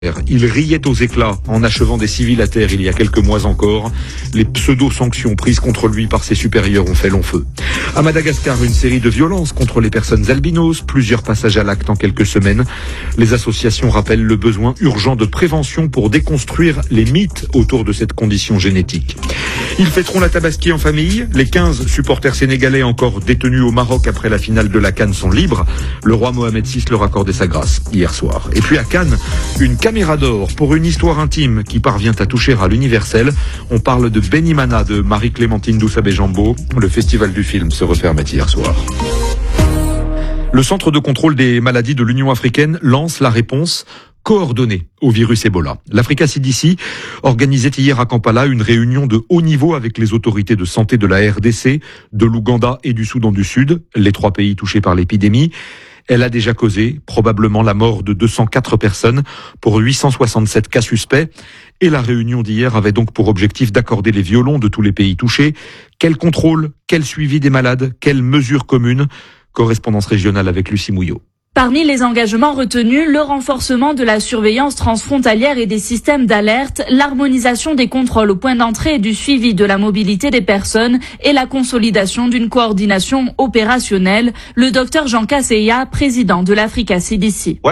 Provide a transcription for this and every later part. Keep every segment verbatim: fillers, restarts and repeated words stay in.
Il riait aux éclats en achevant des civils à terre il y a quelques mois encore. Les pseudo-sanctions prises contre lui par ses supérieurs ont fait long feu. À Madagascar, une série de violences contre les personnes albinos, plusieurs passages à l'acte en quelques semaines. Les associations rappellent le besoin urgent de prévention pour déconstruire les mythes autour de cette condition génétique. Ils fêteront la Tabaski en famille. Les quinze supporters sénégalais encore détenus au Maroc après la finale de la CAN sont libres. Le roi Mohamed six leur accordait sa grâce hier soir. Et puis à Cannes, une caméra d'or pour une histoire intime qui parvient à toucher à l'universel. On parle de Benimana de Marie-Clémentine Doussabé-Jambeau. Le festival du film se refermait hier soir. Le Centre de contrôle des maladies de l'Union africaine lance la réponse coordonnée au virus Ebola. L'Africa C D C organisait hier à Kampala une réunion de haut niveau avec les autorités de santé de la R D C, de l'Ouganda et du Soudan du Sud, les trois pays touchés par l'épidémie. Elle a déjà causé probablement la mort de deux cent quatre personnes pour huit cent soixante-sept cas suspects. Et la réunion d'hier avait donc pour objectif d'accorder les violons de tous les pays touchés. Quel contrôle, quel suivi des malades, quelles mesures communes? Correspondance régionale avec Lucie Mouillot. Parmi les engagements retenus, le renforcement de la surveillance transfrontalière et des systèmes d'alerte, l'harmonisation des contrôles au point d'entrée et du suivi de la mobilité des personnes et la consolidation d'une coordination opérationnelle. Le docteur Jean Kasseya, président de l'Africa C D C.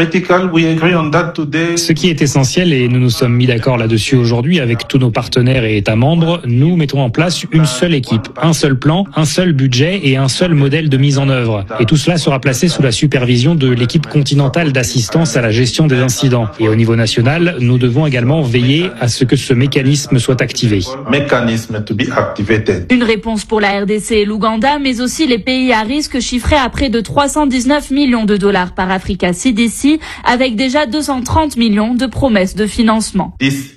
Ce qui est essentiel, et nous nous sommes mis d'accord là-dessus aujourd'hui avec tous nos partenaires et États membres, nous mettons en place une seule équipe, un seul plan, un seul budget et un seul modèle de mise en œuvre. Et tout cela sera placé sous la supervision de l'équipe continentale d'assistance à la gestion des incidents. Et au niveau national, nous devons également veiller à ce que ce mécanisme soit activé. Une réponse pour la R D C et l'Ouganda, mais aussi les pays à risque chiffrés à près de trois cent dix-neuf millions de dollars par Africa C D C, avec déjà deux cent trente millions de promesses de financement.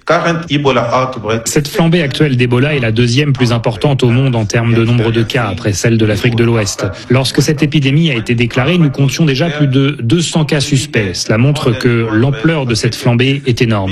Cette flambée actuelle d'Ebola est la deuxième plus importante au monde en termes de nombre de cas, après celle de l'Afrique de l'Ouest. Lorsque cette épidémie a été déclarée, nous comptions déjà plus de deux cents cas suspects. Cela montre que l'ampleur de cette flambée est énorme.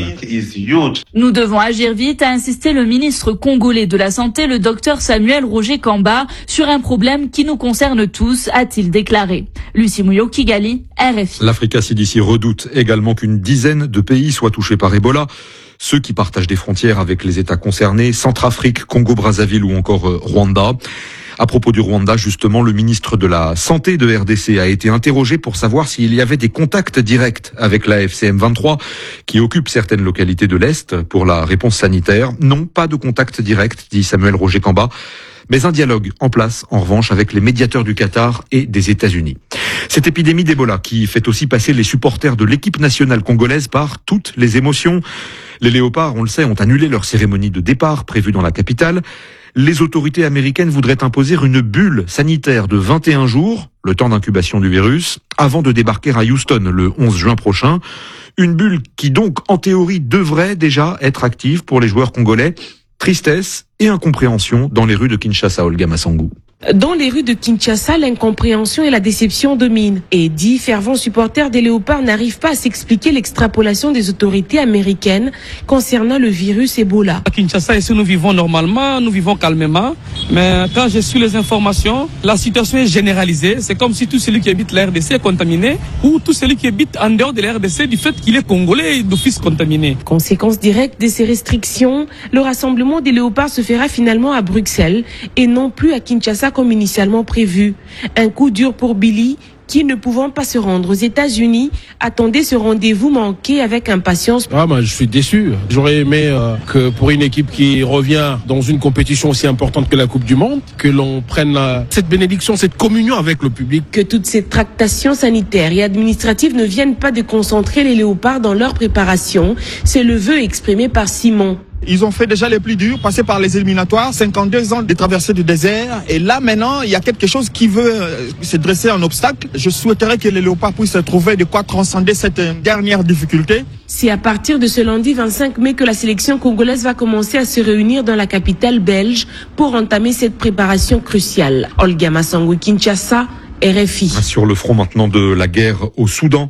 Nous devons agir vite, a insisté le ministre congolais de la Santé, le docteur Samuel Roger Kamba, sur un problème qui nous concerne tous, a-t-il déclaré. Lucie Mouillot, Kigali, R F I. L'Africa C D C redoute également qu'une dizaine de pays soient touchés par Ebola. Ceux qui partagent des frontières avec les États concernés, Centrafrique, Congo-Brazzaville ou encore Rwanda. À propos du Rwanda, justement, le ministre de la Santé de R D C a été interrogé pour savoir s'il y avait des contacts directs avec la F C M vingt-trois, qui occupe certaines localités de l'Est pour la réponse sanitaire. Non, pas de contact direct, dit Samuel Roger Kamba, mais un dialogue en place, en revanche, avec les médiateurs du Qatar et des États-Unis. Cette épidémie d'Ebola qui fait aussi passer les supporters de l'équipe nationale congolaise par toutes les émotions. Les Léopards, on le sait, ont annulé leur cérémonie de départ prévue dans la capitale. Les autorités américaines voudraient imposer une bulle sanitaire de vingt et un jours, le temps d'incubation du virus, avant de débarquer à Houston le onze juin prochain. Une bulle qui donc, en théorie, devrait déjà être active pour les joueurs congolais. Tristesse et incompréhension dans les rues de Kinshasa, Olga Massangou. Dans les rues de Kinshasa, l'incompréhension et la déception dominent. Et dix fervents supporters des Léopards n'arrivent pas à s'expliquer l'extrapolation des autorités américaines concernant le virus Ebola. À Kinshasa, ici, nous vivons normalement, nous vivons calmement. Mais quand j'ai su les informations, la situation est généralisée. C'est comme si tout celui qui habite la R D C est contaminé ou tout celui qui habite en dehors de la R D C du fait qu'il est congolais et d'office contaminé. Conséquence directe de ces restrictions, le rassemblement des Léopards se fera finalement à Bruxelles et non plus à Kinshasa comme initialement prévu. Un coup dur pour Billy, qui, ne pouvant pas se rendre aux États-Unis, attendait ce rendez-vous manqué avec impatience. Ah, bah, je suis déçu. J'aurais aimé euh, que pour une équipe qui revient dans une compétition aussi importante que la Coupe du Monde, que l'on prenne la, cette bénédiction, cette communion avec le public. Que toutes ces tractations sanitaires et administratives ne viennent pas de concentrer les Léopards dans leur préparation. C'est le vœu exprimé par Simon. Ils ont fait déjà les plus durs, passé par les éliminatoires, cinquante-deux ans de traversée du désert. Et là, maintenant, il y a quelque chose qui veut euh, se dresser en obstacle. Je souhaiterais que les Léopards puissent trouver de quoi transcender cette dernière difficulté. C'est à partir de ce lundi vingt-cinq mai que la sélection congolaise va commencer à se réunir dans la capitale belge pour entamer cette préparation cruciale. Olga Massangou, Kinshasa, R F I. Sur le front maintenant de la guerre au Soudan,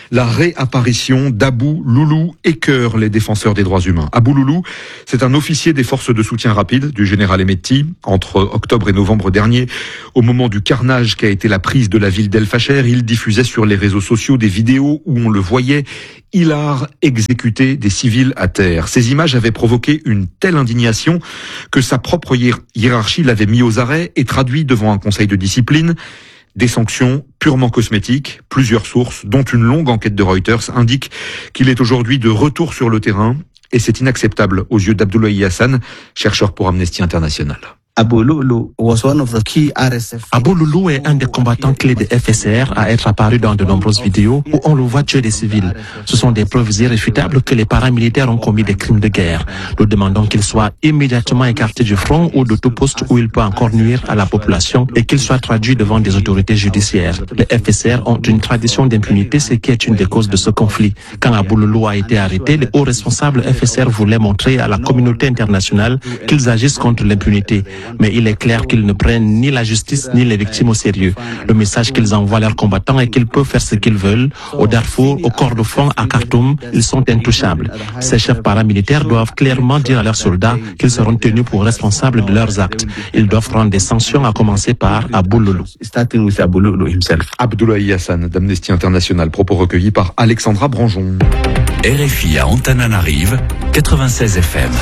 La réapparition d'Abou Loulou écœure les défenseurs des droits humains. Abou Loulou, c'est un officier des forces de soutien rapide du général Hemeti. Entre octobre et novembre dernier, au moment du carnage qu'a été la prise de la ville d'El Fasher, il diffusait sur les réseaux sociaux des vidéos où on le voyait hilar exécuter des civils à terre. Ces images avaient provoqué une telle indignation que sa propre hiérarchie l'avait mis aux arrêts et traduit devant un conseil de discipline. Des sanctions purement cosmétiques. Plusieurs sources, dont une longue enquête de Reuters, indiquent qu'il est aujourd'hui de retour sur le terrain et c'est inacceptable aux yeux d'Abdoulaye Hassan, chercheur pour Amnesty International. Abou Loulou est un des combattants clés de F S R à être apparu dans de nombreuses vidéos où on le voit tuer des civils. Ce sont des preuves irréfutables que les paramilitaires ont commis des crimes de guerre. Nous demandons qu'il soit immédiatement écarté du front ou de tout poste où il peut encore nuire à la population et qu'il soit traduit devant des autorités judiciaires. Les F S R ont une tradition d'impunité, ce qui est une des causes de ce conflit. Quand Abou Loulou a été arrêté, les hauts responsables F S R voulaient montrer à la communauté internationale qu'ils agissent contre l'impunité. Mais il est clair qu'ils ne prennent ni la justice ni les victimes au sérieux. Le message qu'ils envoient leurs combattants est qu'ils peuvent faire ce qu'ils veulent. Au Darfour, au Kordofan, à Khartoum, ils sont intouchables. Ces chefs paramilitaires doivent clairement dire à leurs soldats qu'ils seront tenus pour responsables de leurs actes. Ils doivent prendre des sanctions, à commencer par Abou Loulou. Abdoulaye Hassan d'Amnesty International, propos recueillis par Alexandra Branjon. R F I à Antananarive, quatre-vingt-seize F M.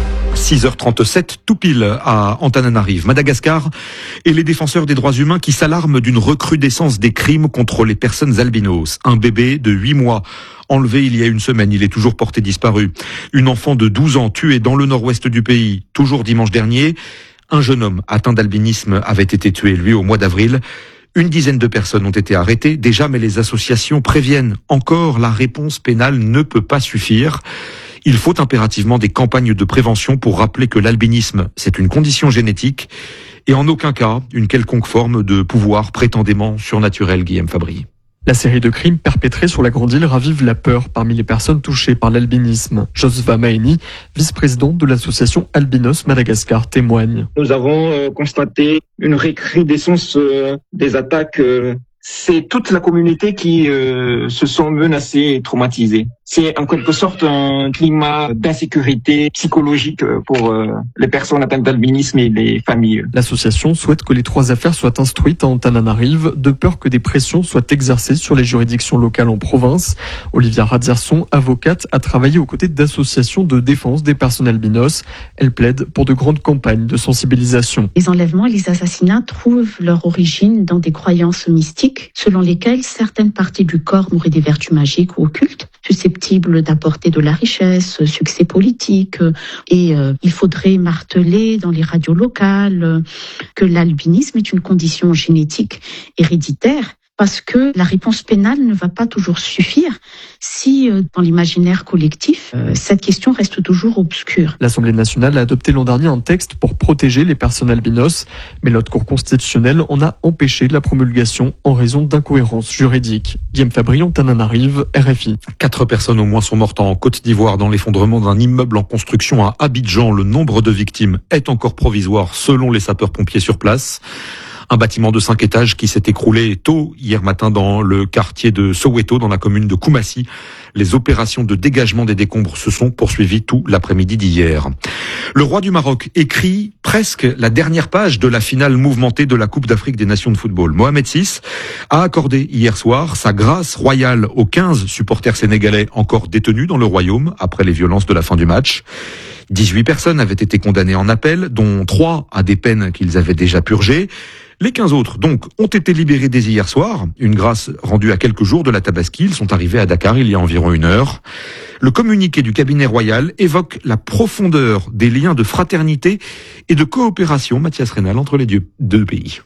six heures trente-sept, tout pile à Antananarive, Madagascar, et les défenseurs des droits humains qui s'alarment d'une recrudescence des crimes contre les personnes albinos. Un bébé de huit mois enlevé il y a une semaine, il est toujours porté disparu. Une enfant de douze ans tuée dans le nord-ouest du pays, toujours dimanche dernier. Un jeune homme atteint d'albinisme avait été tué, lui, au mois d'avril. Une dizaine de personnes ont été arrêtées déjà, mais les associations préviennent encore, la réponse pénale ne peut pas suffire. Il faut impérativement des campagnes de prévention pour rappeler que l'albinisme, c'est une condition génétique et en aucun cas une quelconque forme de pouvoir prétendument surnaturel, Guillaume Fabry. La série de crimes perpétrés sur la Grande Île ravive la peur parmi les personnes touchées par l'albinisme. Josva Maeni, vice-présidente de l'association Albinos Madagascar, témoigne. Nous avons euh, constaté une recrudescence euh, des attaques. Euh, c'est toute la communauté qui euh, se sent menacée et traumatisée. C'est en quelque sorte un climat d'insécurité psychologique pour euh, les personnes atteintes d'albinisme et les familles. L'association souhaite que les trois affaires soient instruites à Antananarive, de peur que des pressions soient exercées sur les juridictions locales en province. Olivia Radzerson, avocate, a travaillé aux côtés d'associations de défense des personnes albinos. Elle plaide pour de grandes campagnes de sensibilisation. Les enlèvements et les assassinats trouvent leur origine dans des croyances mystiques selon lesquelles certaines parties du corps n'auraient des vertus magiques ou occultes, susceptibles d'apporter de la richesse, succès politique. Et euh, il faudrait marteler dans les radios locales euh, que l'albinisme est une condition génétique héréditaire, parce que la réponse pénale ne va pas toujours suffire si, euh, dans l'imaginaire collectif, euh, cette question reste toujours obscure. L'Assemblée nationale a adopté l'an dernier un texte pour protéger les personnes albinos, mais l'autre cour constitutionnelle en a empêché la promulgation en raison d'incohérences juridiques. Guillaume Fabry, Antananarive, R F I. Quatre personnes au moins sont mortes en Côte d'Ivoire dans l'effondrement d'un immeuble en construction à Abidjan. Le nombre de victimes est encore provisoire selon les sapeurs-pompiers sur place. Un bâtiment de cinq étages qui s'est écroulé tôt hier matin dans le quartier de Soweto, dans la commune de Koumassi. Les opérations de dégagement des décombres se sont poursuivies tout l'après-midi d'hier. Le roi du Maroc écrit presque la dernière page de la finale mouvementée de la Coupe d'Afrique des Nations de football. Mohamed six a accordé hier soir sa grâce royale aux quinze supporters sénégalais encore détenus dans le royaume après les violences de la fin du match. dix-huit personnes avaient été condamnées en appel, dont trois à des peines qu'ils avaient déjà purgées. Les quinze autres, donc, ont été libérés dès hier soir. Une grâce rendue à quelques jours de la Tabaski. Ils sont arrivés à Dakar il y a environ une heure. Le communiqué du cabinet royal évoque la profondeur des liens de fraternité et de coopération, Mathias Rénal, entre les deux pays.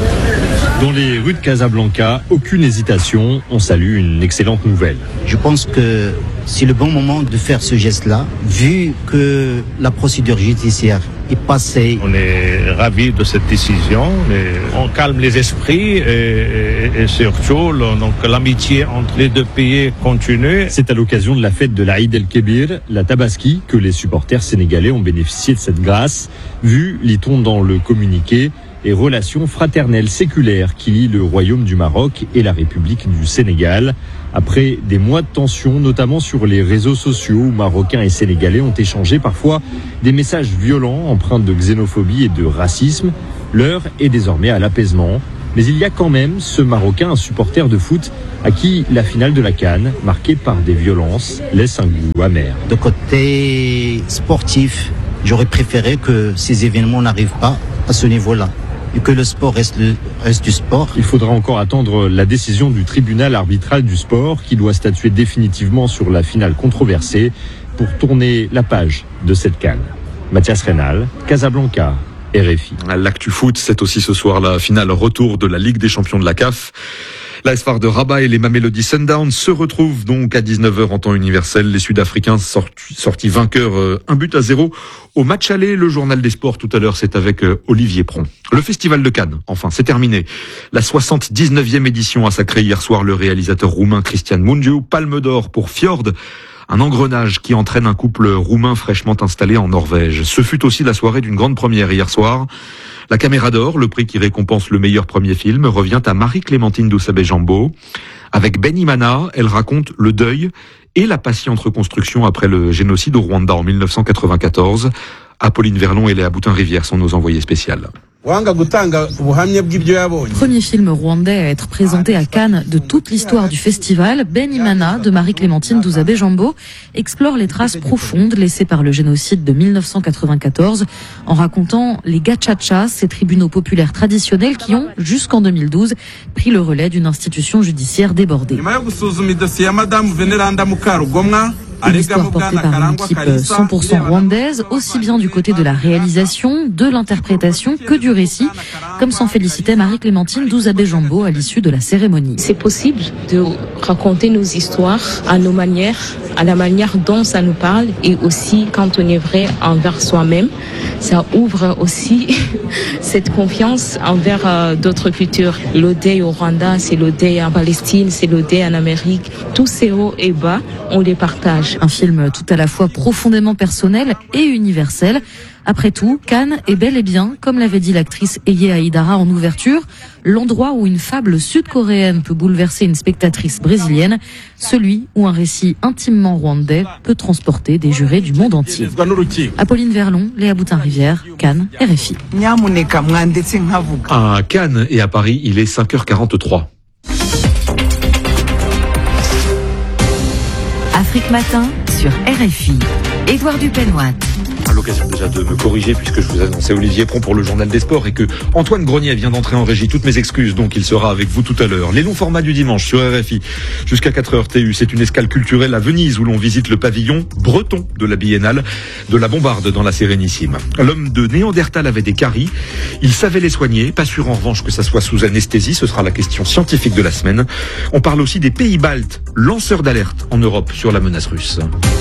Dans les rues de Casablanca, aucune hésitation, on salue une excellente nouvelle. Je pense que c'est le bon moment de faire ce geste-là, vu que la procédure judiciaire est passée. On est ravis de cette décision, mais on calme les esprits et, et, et surtout donc, l'amitié entre les deux pays continue. C'est à l'occasion de la fête de l'Aïd el-Kébir, la Tabaski, que les supporters sénégalais ont bénéficié de cette grâce. Vu, lit-on dans le communiqué, et relations fraternelles séculaires qui lient le Royaume du Maroc et la République du Sénégal. Après des mois de tension, notamment sur les réseaux sociaux où Marocains et Sénégalais ont échangé parfois des messages violents empreints de xénophobie et de racisme, l'heure est désormais à l'apaisement. Mais il y a quand même ce Marocain, un supporter de foot, à qui la finale de la CAN, marquée par des violences, laisse un goût amer. De côté sportif, j'aurais préféré que ces événements n'arrivent pas à ce niveau-là et que le sport reste, le, reste du sport. Il faudra encore attendre la décision du tribunal arbitral du sport qui doit statuer définitivement sur la finale controversée pour tourner la page de cette CAN. Mathias Reynal, Casablanca. R F I. L'actu foot, c'est aussi ce soir la finale retour de la Ligue des champions de la C A F. L'A S F A R de Rabat et les Mamelody Sundowns se retrouvent donc à dix-neuf heures en temps universel. Les Sud-Africains sortis, sortis vainqueurs euh, un but à zéro au match aller. Le journal des sports tout à l'heure, c'est avec euh, Olivier Pron. Le festival de Cannes, enfin, c'est terminé. La soixante-dix-neuvième édition a sacré hier soir le réalisateur roumain Cristian Mungiu. Palme d'or pour Fjord. Un engrenage qui entraîne un couple roumain fraîchement installé en Norvège. Ce fut aussi la soirée d'une grande première hier soir. La Caméra d'Or, le prix qui récompense le meilleur premier film, revient à Marie-Clémentine Doussabé-Jambeau. Avec Ben Imana, elle raconte le deuil et la patiente reconstruction après le génocide au Rwanda en mille neuf cent quatre-vingt-quatorze. Apolline Verlon et Léa Boutin-Rivière sont nos envoyés spéciales. Premier film rwandais à être présenté à Cannes de toute l'histoire du festival, Ben Imana de Marie-Clémentine Doussabé-Jambeau explore les traces profondes laissées par le génocide de mille neuf cent quatre-vingt-quatorze en racontant les gachachas, ces tribunaux populaires traditionnels qui ont, jusqu'en deux mille douze, pris le relais d'une institution judiciaire débordée. Une histoire portée par une équipe cent pour cent rwandaise, aussi bien du côté de la réalisation, de l'interprétation que du récit, comme s'en félicitait Marie-Clémentine Doussabé-Jambeau à l'issue de la cérémonie. C'est possible de raconter nos histoires à nos manières, à la manière dont ça nous parle, et aussi quand on est vrai envers soi-même. Ça ouvre aussi cette confiance envers euh, d'autres cultures. L'Odé au Rwanda, c'est l'Odé en Palestine, c'est l'Odé en Amérique. Tous ces hauts et bas, on les partage. Un film tout à la fois profondément personnel et universel. Après tout, Cannes est bel et bien, comme l'avait dit l'actrice Eye Aïdara en ouverture, l'endroit où une fable sud-coréenne peut bouleverser une spectatrice brésilienne, celui où un récit intimement rwandais peut transporter des jurés du monde entier. Apolline Verlon, Léa Boutin-Rivière, Cannes, R F I. À Cannes et à Paris, il est cinq heures quarante-trois. Afrique Matin sur R F I. Édouard Dupenoite. À l'occasion déjà de me corriger puisque je vous annonçais Olivier Pron pour le journal des sports et que Antoine Grenier vient d'entrer en régie. Toutes mes excuses, donc il sera avec vous tout à l'heure. Les longs formats du dimanche sur R F I jusqu'à quatre heures T U. C'est une escale culturelle à Venise où l'on visite le pavillon breton de la biennale de la Bombarde dans la Sérénissime. L'homme de Néandertal avait des caries. Il savait les soigner. Pas sûr en revanche que ça soit sous anesthésie. Ce sera la question scientifique de la semaine. On parle aussi des pays baltes, lanceurs d'alerte en Europe sur la menace russe.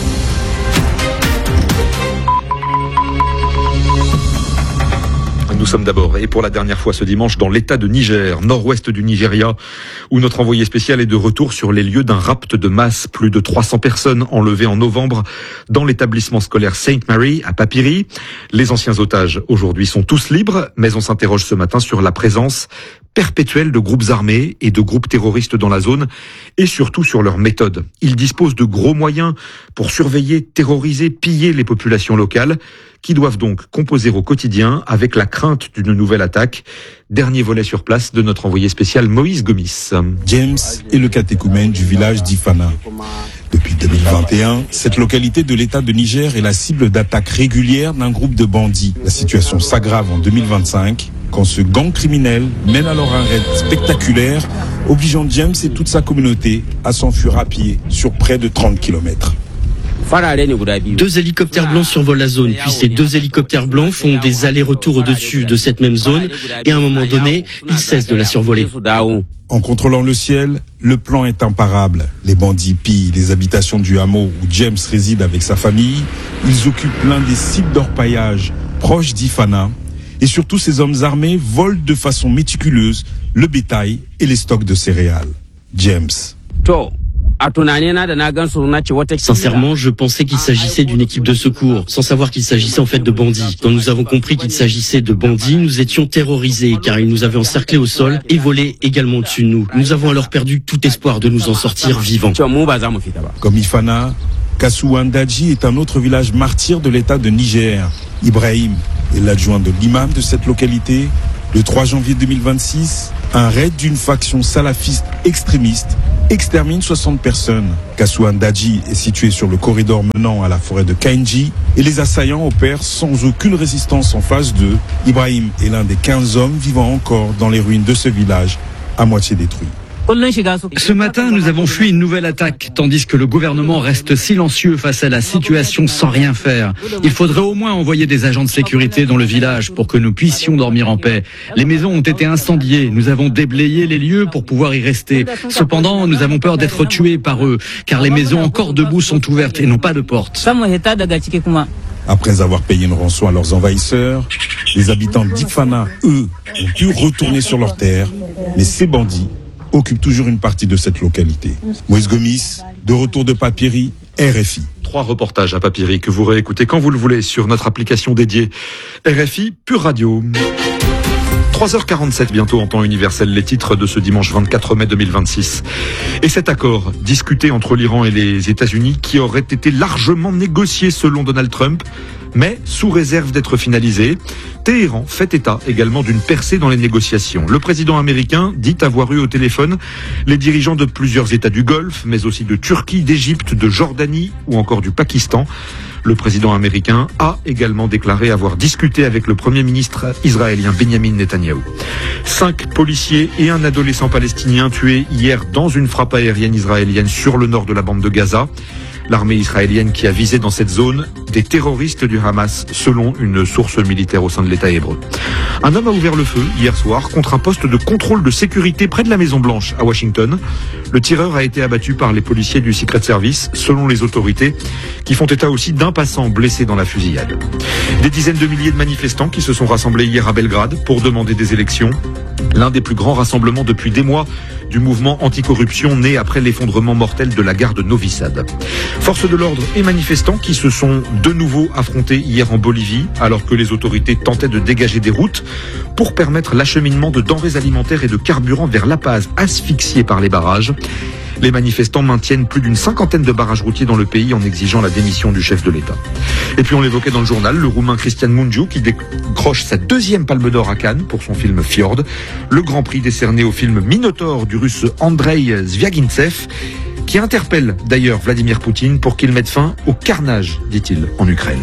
Nous sommes d'abord, et pour la dernière fois ce dimanche, dans l'état de Niger, nord-ouest du Nigeria, où notre envoyé spécial est de retour sur les lieux d'un rapt de masse. Plus de trois cents personnes enlevées en novembre dans l'établissement scolaire Saint Mary à Papiri. Les anciens otages aujourd'hui sont tous libres, mais on s'interroge ce matin sur la présence perpétuelle de groupes armés et de groupes terroristes dans la zone, et surtout sur leurs méthodes. Ils disposent de gros moyens pour surveiller, terroriser, piller les populations locales, qui doivent donc composer au quotidien avec la crainte d'une nouvelle attaque. Dernier volet sur place de notre envoyé spécial Moïse Gomis. James est le catéchumène du village d'Ifana. Depuis deux mille vingt et un, cette localité de l'État de Niger est la cible d'attaques régulières d'un groupe de bandits. La situation s'aggrave en deux mille vingt-cinq, quand ce gang criminel mène alors un raid spectaculaire, obligeant James et toute sa communauté à s'enfuir à pied sur près de trente kilomètres. Deux hélicoptères blancs survolent la zone, puis ces deux hélicoptères blancs font des allers-retours au-dessus de cette même zone, et à un moment donné, ils cessent de la survoler. En contrôlant le ciel, le plan est imparable. Les bandits pillent les habitations du hameau où James réside avec sa famille. Ils occupent l'un des sites d'orpaillage proches d'Ifana. Et surtout, ces hommes armés volent de façon méticuleuse le bétail et les stocks de céréales. James. Sincèrement, je pensais qu'il s'agissait d'une équipe de secours, sans savoir qu'il s'agissait en fait de bandits. Quand nous avons compris qu'il s'agissait de bandits, nous étions terrorisés car ils nous avaient encerclés au sol et volaient également au-dessus de nous. Nous avons alors perdu tout espoir de nous en sortir vivants. Comme Ifana, Kasuwan Daji est un autre village martyr de l'État de Niger. Ibrahim est l'adjoint de l'imam de cette localité. Le trois janvier deux mille vingt-six, un raid d'une faction salafiste extrémiste extermine soixante personnes. Kasuwan Daji est situé sur le corridor menant à la forêt de Kainji et les assaillants opèrent sans aucune résistance en phase deux. Ibrahim est l'un des quinze hommes vivant encore dans les ruines de ce village à moitié détruit. Ce matin, nous avons fui une nouvelle attaque, tandis que le gouvernement reste silencieux face à la situation sans rien faire. Il faudrait au moins envoyer des agents de sécurité dans le village pour que nous puissions dormir en paix. Les maisons ont été incendiées, nous avons déblayé les lieux pour pouvoir y rester. Cependant, nous avons peur d'être tués par eux, car les maisons encore debout sont ouvertes et n'ont pas de porte. Après avoir payé une rançon à leurs envahisseurs, les habitants d'Ifana, eux, ont pu retourner sur leurs terres, mais ces bandits occupe toujours une partie de cette localité. Moïse Gomis, de retour de Papiri, R F I. Trois reportages à Papiri que vous réécoutez quand vous le voulez sur notre application dédiée R F I Pure Radio. trois heures quarante-sept bientôt en temps universel, les titres de ce dimanche vingt-quatre mai deux mille vingt-six. Et cet accord discuté entre l'Iran et les États-Unis qui aurait été largement négocié selon Donald Trump, mais sous réserve d'être finalisé. Téhéran fait état également d'une percée dans les négociations. Le président américain dit avoir eu au téléphone les dirigeants de plusieurs États du Golfe, mais aussi de Turquie, d'Égypte, de Jordanie ou encore du Pakistan. Le président américain a également déclaré avoir discuté avec le premier ministre israélien Benjamin Netanyahou. Cinq policiers et un adolescent palestinien tués hier dans une frappe aérienne israélienne sur le nord de la bande de Gaza. L'armée israélienne qui a visé dans cette zone des terroristes du Hamas, selon une source militaire au sein de l'État hébreu. Un homme a ouvert le feu hier soir contre un poste de contrôle de sécurité près de la Maison Blanche à Washington. Le tireur a été abattu par les policiers du Secret Service, selon les autorités, qui font état aussi d'un passant blessé dans la fusillade. Des dizaines de milliers de manifestants qui se sont rassemblés hier à Belgrade pour demander des élections. L'un des plus grands rassemblements depuis des mois du mouvement anticorruption né après l'effondrement mortel de la gare de Novi Sad. Forces de l'ordre et manifestants qui se sont de nouveau affrontés hier en Bolivie alors que les autorités tentaient de dégager des routes pour permettre l'acheminement de denrées alimentaires et de carburant vers La Paz, asphyxiés par les barrages. Les manifestants maintiennent plus d'une cinquantaine de barrages routiers dans le pays en exigeant la démission du chef de l'État. Et puis on l'évoquait dans le journal, le Roumain Cristian Mungiu qui décroche sa deuxième palme d'or à Cannes pour son film Fjord. Le grand prix décerné au film Minotaur du russe Andrei Zviagintsev qui interpelle d'ailleurs Vladimir Poutine pour qu'il mette fin au carnage, dit-il, en Ukraine.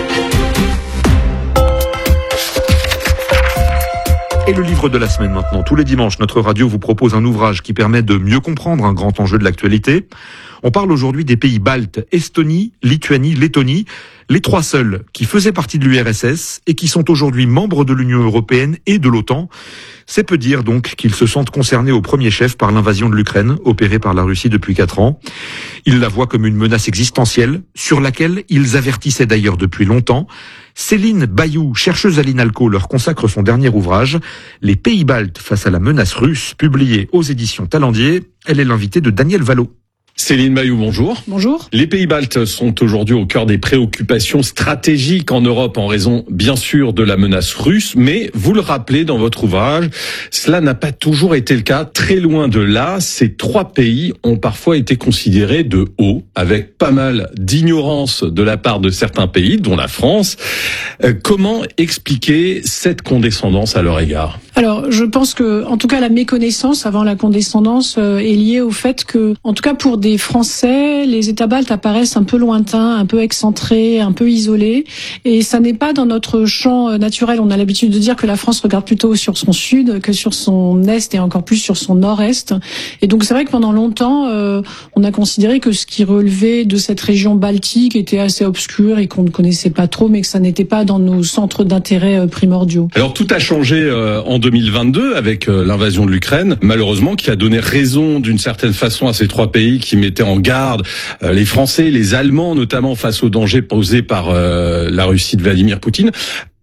Et le livre de la semaine maintenant. Tous les dimanches, notre radio vous propose un ouvrage qui permet de mieux comprendre un grand enjeu de l'actualité. On parle aujourd'hui des pays baltes, Estonie, Lituanie, Lettonie, les trois seuls qui faisaient partie de l'U R S S et qui sont aujourd'hui membres de l'Union européenne et de l'OTAN. C'est peu dire donc qu'ils se sentent concernés au premier chef par l'invasion de l'Ukraine, opérée par la Russie depuis quatre ans. Ils la voient comme une menace existentielle, sur laquelle ils avertissaient d'ailleurs depuis longtemps. Céline Bayou, chercheuse à l'INALCO, leur consacre son dernier ouvrage, Les pays baltes face à la menace russe, publié aux éditions Talendier. Elle est l'invitée de Daniel Vallot. Céline Bayou, bonjour. Bonjour. Les pays baltes sont aujourd'hui au cœur des préoccupations stratégiques en Europe en raison, bien sûr, de la menace russe, mais vous le rappelez dans votre ouvrage, cela n'a pas toujours été le cas. Très loin de là, ces trois pays ont parfois été considérés de haut, avec pas mal d'ignorance de la part de certains pays, dont la France. Euh, comment expliquer cette condescendance à leur égard ? Alors, je pense que, en tout cas, la méconnaissance avant la condescendance euh, est liée au fait que, en tout cas, pour des Français, les États baltes apparaissent un peu lointains, un peu excentrés, un peu isolés, et ça n'est pas dans notre champ naturel. On a l'habitude de dire que la France regarde plutôt sur son sud que sur son est et encore plus sur son nord-est. Et donc, c'est vrai que pendant longtemps, euh, on a considéré que ce qui relevait de cette région baltique était assez obscur et qu'on ne connaissait pas trop, mais que ça n'était pas dans nos centres d'intérêt euh, primordiaux. Alors, tout a changé euh, en deux mille vingt-deux avec euh, l'invasion de l'Ukraine, malheureusement, qui a donné raison d'une certaine façon à ces trois pays qui mettaient en garde euh, les Français, les Allemands, notamment face aux dangers posés par euh, la Russie de Vladimir Poutine.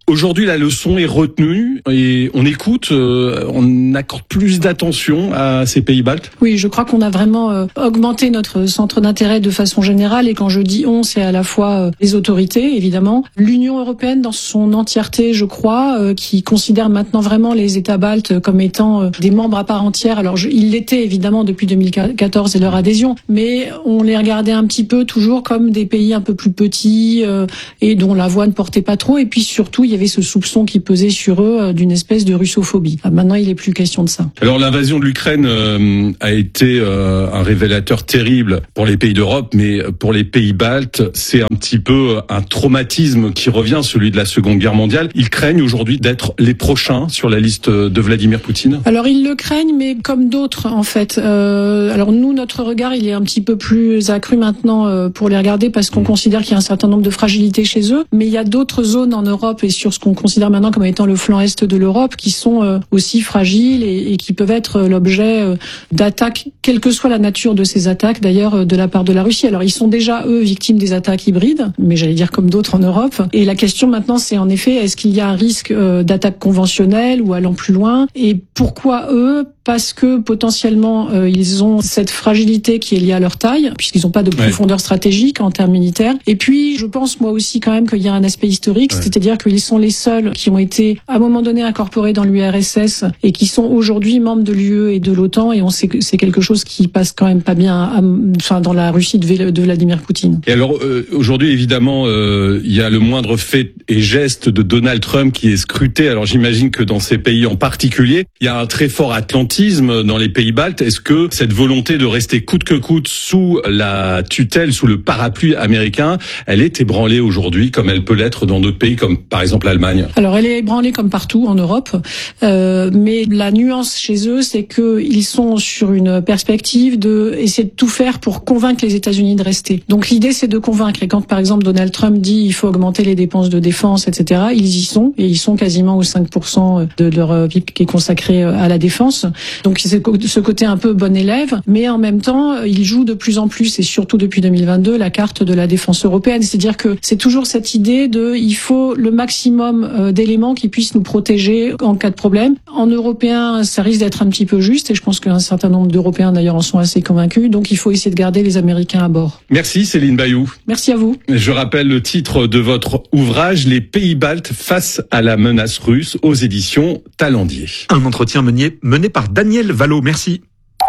Aujourd'hui, la leçon est retenue et on écoute, euh, on accorde plus d'attention à ces pays baltes. Oui, je crois qu'on a vraiment euh, augmenté notre centre d'intérêt de façon générale, et quand je dis on, c'est à la fois euh, les autorités, évidemment, l'Union européenne dans son entièreté, je crois, euh, qui considère maintenant vraiment les États baltes comme étant euh, des membres à part entière. Alors, je, ils l'étaient évidemment depuis deux mille quatorze et leur adhésion, mais on les regardait un petit peu toujours comme des pays un peu plus petits euh, et dont la voix ne portait pas trop, et puis surtout, il y avait ce soupçon qui pesait sur eux euh, d'une espèce de russophobie. Ah, maintenant, il n'est plus question de ça. Alors l'invasion de l'Ukraine euh, a été euh, un révélateur terrible pour les pays d'Europe, mais pour les pays baltes, c'est un petit peu un traumatisme qui revient, celui de la Seconde Guerre mondiale. Ils craignent aujourd'hui d'être les prochains sur la liste de Vladimir Poutine. Alors ils le craignent, mais comme d'autres en fait. Euh, alors nous, notre regard, il est un petit peu plus accru maintenant euh, pour les regarder, parce qu'on considère qu'il y a un certain nombre de fragilités chez eux, mais il y a d'autres zones en Europe et sur ce qu'on considère maintenant comme étant le flanc est de l'Europe qui sont euh, aussi fragiles et, et qui peuvent être l'objet euh, d'attaques, quelle que soit la nature de ces attaques d'ailleurs euh, de la part de la Russie. Alors ils sont déjà eux victimes des attaques hybrides, mais j'allais dire comme d'autres en Europe. Et la question maintenant, c'est en effet, est-ce qu'il y a un risque euh, d'attaque conventionnelle ou allant plus loin? Et pourquoi eux? Parce que potentiellement euh, ils ont cette fragilité qui est liée à leur taille, puisqu'ils n'ont pas de profondeur ouais. stratégique en termes militaires. Et puis je pense moi aussi quand même qu'il y a un aspect historique, ouais. c'est-à-dire qu'ils sont les seuls qui ont été à un moment donné incorporés dans l'U R S S et qui sont aujourd'hui membres de l'U E et de l'OTAN, et on sait que c'est quelque chose qui passe quand même pas bien à, enfin, dans la Russie de, de Vladimir Poutine. Et alors euh, aujourd'hui évidemment euh, il y a le moindre fait et geste de Donald Trump qui est scruté. Alors j'imagine que dans ces pays en particulier, il y a un très fort atlantisme dans les pays baltes. Est-ce que cette volonté de rester coûte que coûte sous la tutelle, sous le parapluie américain, elle est ébranlée aujourd'hui comme elle peut l'être dans d'autres pays comme par exemple l'Allemagne? Alors elle est ébranlée comme partout en Europe, euh, mais la nuance chez eux, c'est que ils sont sur une perspective de essayer de tout faire pour convaincre les États-Unis de rester. Donc l'idée, c'est de convaincre. Et quand par exemple Donald Trump dit il faut augmenter les dépenses de défense, et cetera, ils y sont, et ils sont quasiment aux cinq pour cent de leur P I B qui est consacré à la défense. Donc c'est ce côté un peu bon élève, mais en même temps, il joue de plus en plus, et surtout depuis deux mille vingt-deux, la carte de la défense européenne. C'est-à-dire que c'est toujours cette idée de il faut le maximum d'éléments qui puissent nous protéger en cas de problème. En européen, ça risque d'être un petit peu juste, et je pense qu'un certain nombre d'Européens d'ailleurs en sont assez convaincus. Donc il faut essayer de garder les Américains à bord. Merci Céline Bayou. Merci à vous. Je rappelle le titre de votre ouvrage, Les pays baltes face à la menace russe, aux éditions Talendier. Un entretien mené, mené par Daniel Vallot. Merci.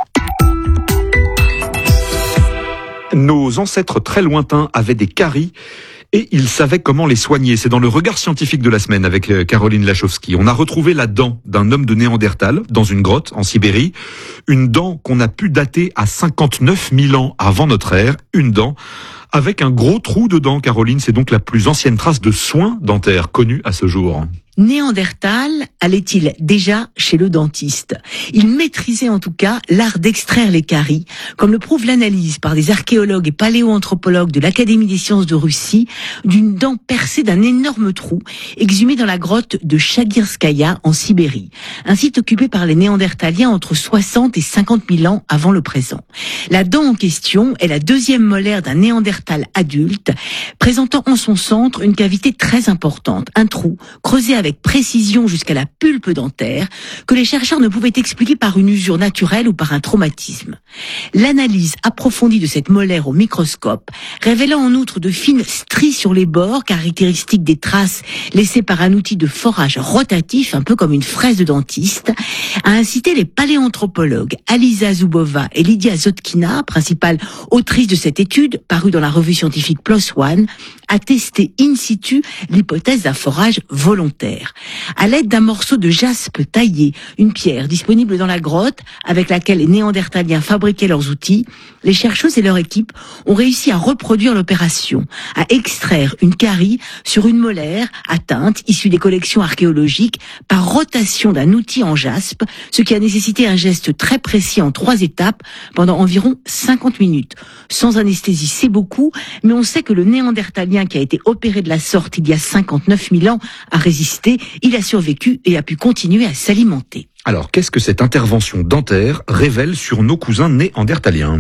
Nos ancêtres très lointains avaient des caries et ils savaient comment les soigner. C'est dans le regard scientifique de la semaine avec Caroline Lachowski. On a retrouvé la dent d'un homme de Néandertal dans une grotte en Sibérie. Une dent qu'on a pu dater à cinquante-neuf mille ans avant notre ère. Une dent avec un gros trou dedans. Caroline, c'est donc la plus ancienne trace de soins dentaires connue à ce jour. Néandertal allait-il déjà chez le dentiste? Il maîtrisait en tout cas l'art d'extraire les caries, comme le prouve l'analyse par des archéologues et paléoanthropologues de l'Académie des sciences de Russie d'une dent percée d'un énorme trou exhumé dans la grotte de Chagirskaya en Sibérie, un site occupé par les Néandertaliens entre soixante et cinquante mille ans avant le présent. La dent en question est la deuxième molaire d'un Néandertal adulte, présentant en son centre une cavité très importante, un trou creusé avec précision jusqu'à la pulpe dentaire, que les chercheurs ne pouvaient expliquer par une usure naturelle ou par un traumatisme. L'analyse approfondie de cette molaire au microscope, révélant en outre de fines stries sur les bords, caractéristiques des traces laissées par un outil de forage rotatif, un peu comme une fraise de dentiste, a incité les paléanthropologues Alisa Zubova et Lydia Zotkina, principale autrice de cette étude, parue dans la revue scientifique PLOS ONE, à tester in situ l'hypothèse d'un forage volontaire. À l'aide d'un morceau de jaspe taillé, une pierre disponible dans la grotte avec laquelle les Néandertaliens fabriquaient leurs outils, les chercheuses et leur équipe ont réussi à reproduire l'opération, à extraire une carie sur une molaire atteinte, issue des collections archéologiques, par rotation d'un outil en jaspe, ce qui a nécessité un geste très précis en trois étapes pendant environ cinquante minutes. Sans anesthésie, c'est beaucoup, mais on sait que le Néandertalien néandertalien qui a été opéré de la sorte il y a cinquante-neuf mille ans a résisté, il a survécu et a pu continuer à s'alimenter. Alors, qu'est-ce que cette intervention dentaire révèle sur nos cousins néandertaliens ?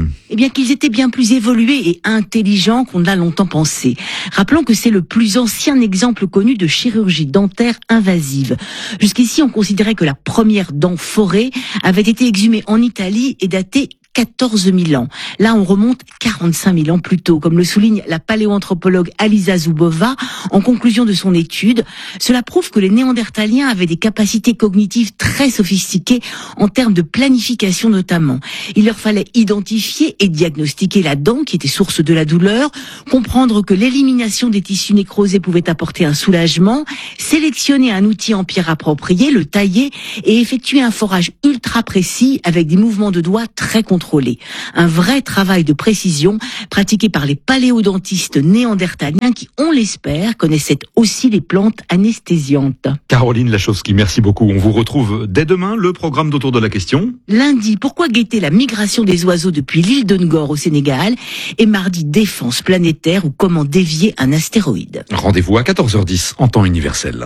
Eh bien, qu'ils étaient bien plus évolués et intelligents qu'on ne l'a longtemps pensé. Rappelons que c'est le plus ancien exemple connu de chirurgie dentaire invasive. Jusqu'ici, on considérait que la première dent forée avait été exhumée en Italie et datée quatorze mille ans. Là, on remonte quarante-cinq mille ans plus tôt, comme le souligne la paléoanthropologue Alisa Zubova en conclusion de son étude. Cela prouve que les Néandertaliens avaient des capacités cognitives très sophistiquées en termes de planification notamment. Il leur fallait identifier et diagnostiquer la dent qui était source de la douleur, comprendre que l'élimination des tissus nécrosés pouvait apporter un soulagement, sélectionner un outil en pierre approprié, le tailler et effectuer un forage ultra précis avec des mouvements de doigts très contrôlés. Un vrai travail de précision pratiqué par les paléodontistes néandertaliens qui, on l'espère, connaissaient aussi les plantes anesthésiantes. Caroline Lachowski, merci beaucoup. On vous retrouve dès demain, le programme d'Autour de la question. Lundi, pourquoi guetter la migration des oiseaux depuis l'île de Ngor au Sénégal ? Et mardi, défense planétaire ou comment dévier un astéroïde. Rendez-vous à quatorze heures dix en temps universel.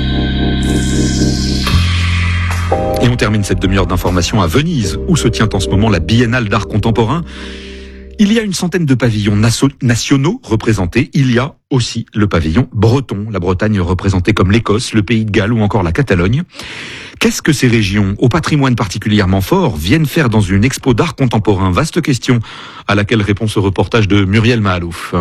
Et on termine cette demi-heure d'information à Venise, où se tient en ce moment la Biennale d'art contemporain. Il y a une centaine de pavillons nationaux représentés. Il y a aussi le pavillon breton, la Bretagne représentée comme l'Écosse, le Pays de Galles ou encore la Catalogne. Qu'est-ce que ces régions, au patrimoine particulièrement fort, viennent faire dans une expo d'art contemporain ? Vaste question à laquelle répond ce reportage de Muriel Mahalouf.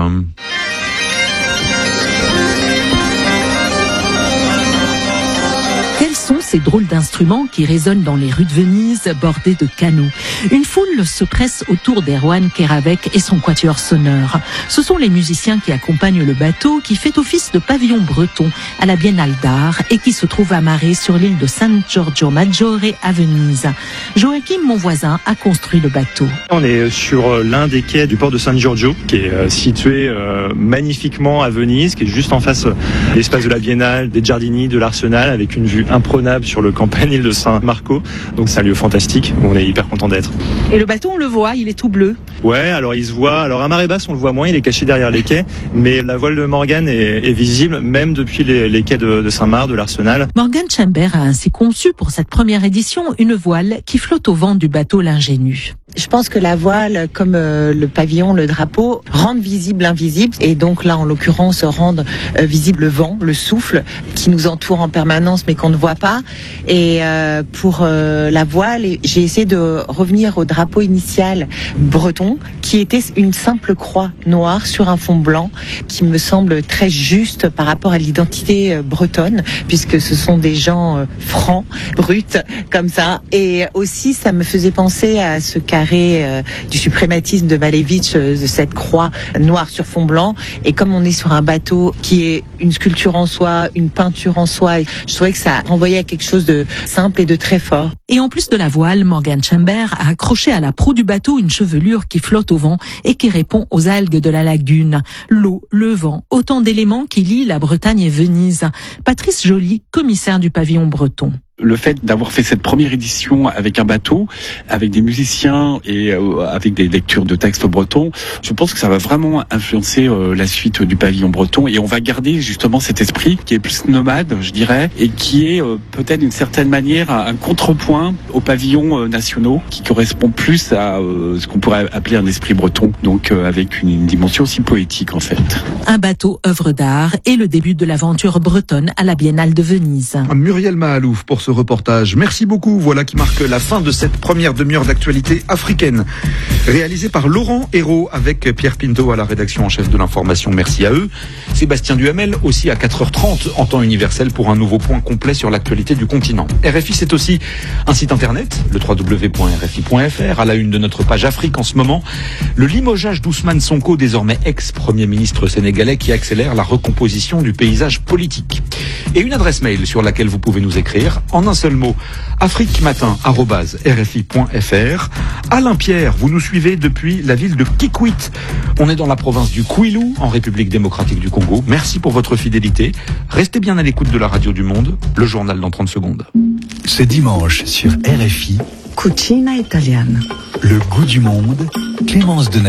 Ces drôles d'instruments qui résonnent dans les rues de Venise bordées de canaux. Une foule se presse autour d'Erwan Keravec et son quatuor sonore. Ce sont les musiciens qui accompagnent le bateau qui fait office de pavillon breton à la Biennale d'art et qui se trouve amarré sur l'île de San Giorgio Maggiore à Venise. Joachim, mon voisin, a construit le bateau. On est sur l'un des quais du port de San Giorgio qui est situé magnifiquement à Venise, qui est juste en face de l'espace de la Biennale, des Giardini, de l'Arsenal, avec une vue imprenable sur le campanile de Saint-Marco. Donc c'est un lieu fantastique où on est hyper content d'être. Et le bateau, on le voit, il est tout bleu. Ouais, alors il se voit. Alors à marée basse, on le voit moins, il est caché derrière les quais. Mais la voile de Morgan est, est visible même depuis les, les quais de, de Saint-Marc, de l'Arsenal. Morgan Chamber a ainsi conçu pour cette première édition une voile qui flotte au vent du bateau l'Ingénu. Je pense que la voile, comme euh, le pavillon, le drapeau, rendent visible l'invisible. Et donc là, en l'occurrence, rendent euh, visible le vent, le souffle qui nous entoure en permanence mais qu'on ne voit pas. Et euh, pour euh, la voile, j'ai essayé de revenir au drapeau initial breton, qui était une simple croix noire sur un fond blanc, qui me semble très juste par rapport à l'identité euh, bretonne, puisque ce sont des gens euh, francs, bruts, comme ça. Et aussi, ça me faisait penser à ce carré euh, du suprématisme de Malevich, euh, de cette croix noire sur fond blanc. Et comme on est sur un bateau qui est une sculpture en soi, une peinture en soi, je trouvais que ça renvoyait à quelque chose de simple et de très fort. Et en plus de la voile, Morgan Chamber a accroché à la proue du bateau une chevelure qui flotte au vent et qui répond aux algues de la lagune. L'eau, le vent, autant d'éléments qui lient la Bretagne et Venise. Patrice Joly, commissaire du pavillon breton. Le fait d'avoir fait cette première édition avec un bateau, avec des musiciens et euh, avec des lectures de textes bretons, je pense que ça va vraiment influencer euh, la suite du pavillon breton et on va garder justement cet esprit qui est plus nomade, je dirais, et qui est euh, peut-être d'une certaine manière un contrepoint aux pavillons euh, nationaux qui correspond plus à euh, ce qu'on pourrait appeler un esprit breton, donc euh, avec une, une dimension aussi poétique en fait. Un bateau œuvre d'art et le début de l'aventure bretonne à la Biennale de Venise. Muriel Mahalouf pour ce reportage. Merci beaucoup. Voilà qui marque la fin de cette première demi-heure d'actualité africaine. Réalisée par Laurent Hérault avec Pierre Pinto à la rédaction en chef de l'information. Merci à eux. Sébastien Duhamel aussi à quatre heures trente en temps universel pour un nouveau point complet sur l'actualité du continent. R F I, c'est aussi un site internet, le w w w point r f i point f r. À la une de notre page Afrique en ce moment, le limogeage d'Ousmane Sonko, désormais ex-premier ministre sénégalais, qui accélère la recomposition du paysage politique. Et une adresse mail sur laquelle vous pouvez nous écrire en un seul mot, afriquematin arobase r f i point f r. Alain Pierre, vous nous suivez depuis la ville de Kikwit. On est dans la province du Kwilu, en République démocratique du Congo. Merci pour votre fidélité. Restez bien à l'écoute de la radio du Monde, le journal dans trente secondes. Ce dimanche sur R F I, Cucina italiana. Le goût du monde, Clémence Denavi.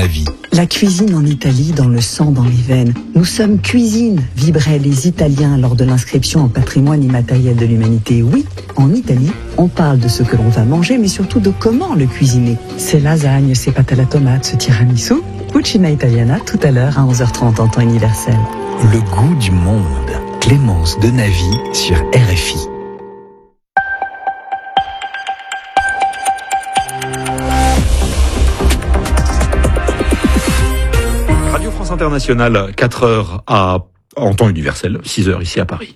La cuisine en Italie dans le sang, dans les veines. Nous sommes cuisine, vibraient les Italiens lors de l'inscription au patrimoine immatériel de l'humanité. Oui, en Italie, on parle de ce que l'on va manger, mais surtout de comment le cuisiner. Ces lasagnes, ces pâtes à la tomate, ce tiramisu. Cucina Italiana, tout à l'heure à onze heures trente en temps universel. Le goût du monde. Clémence Denavi sur R F I. Radio France Internationale, quatre heures à, en temps universel, six heures ici à Paris.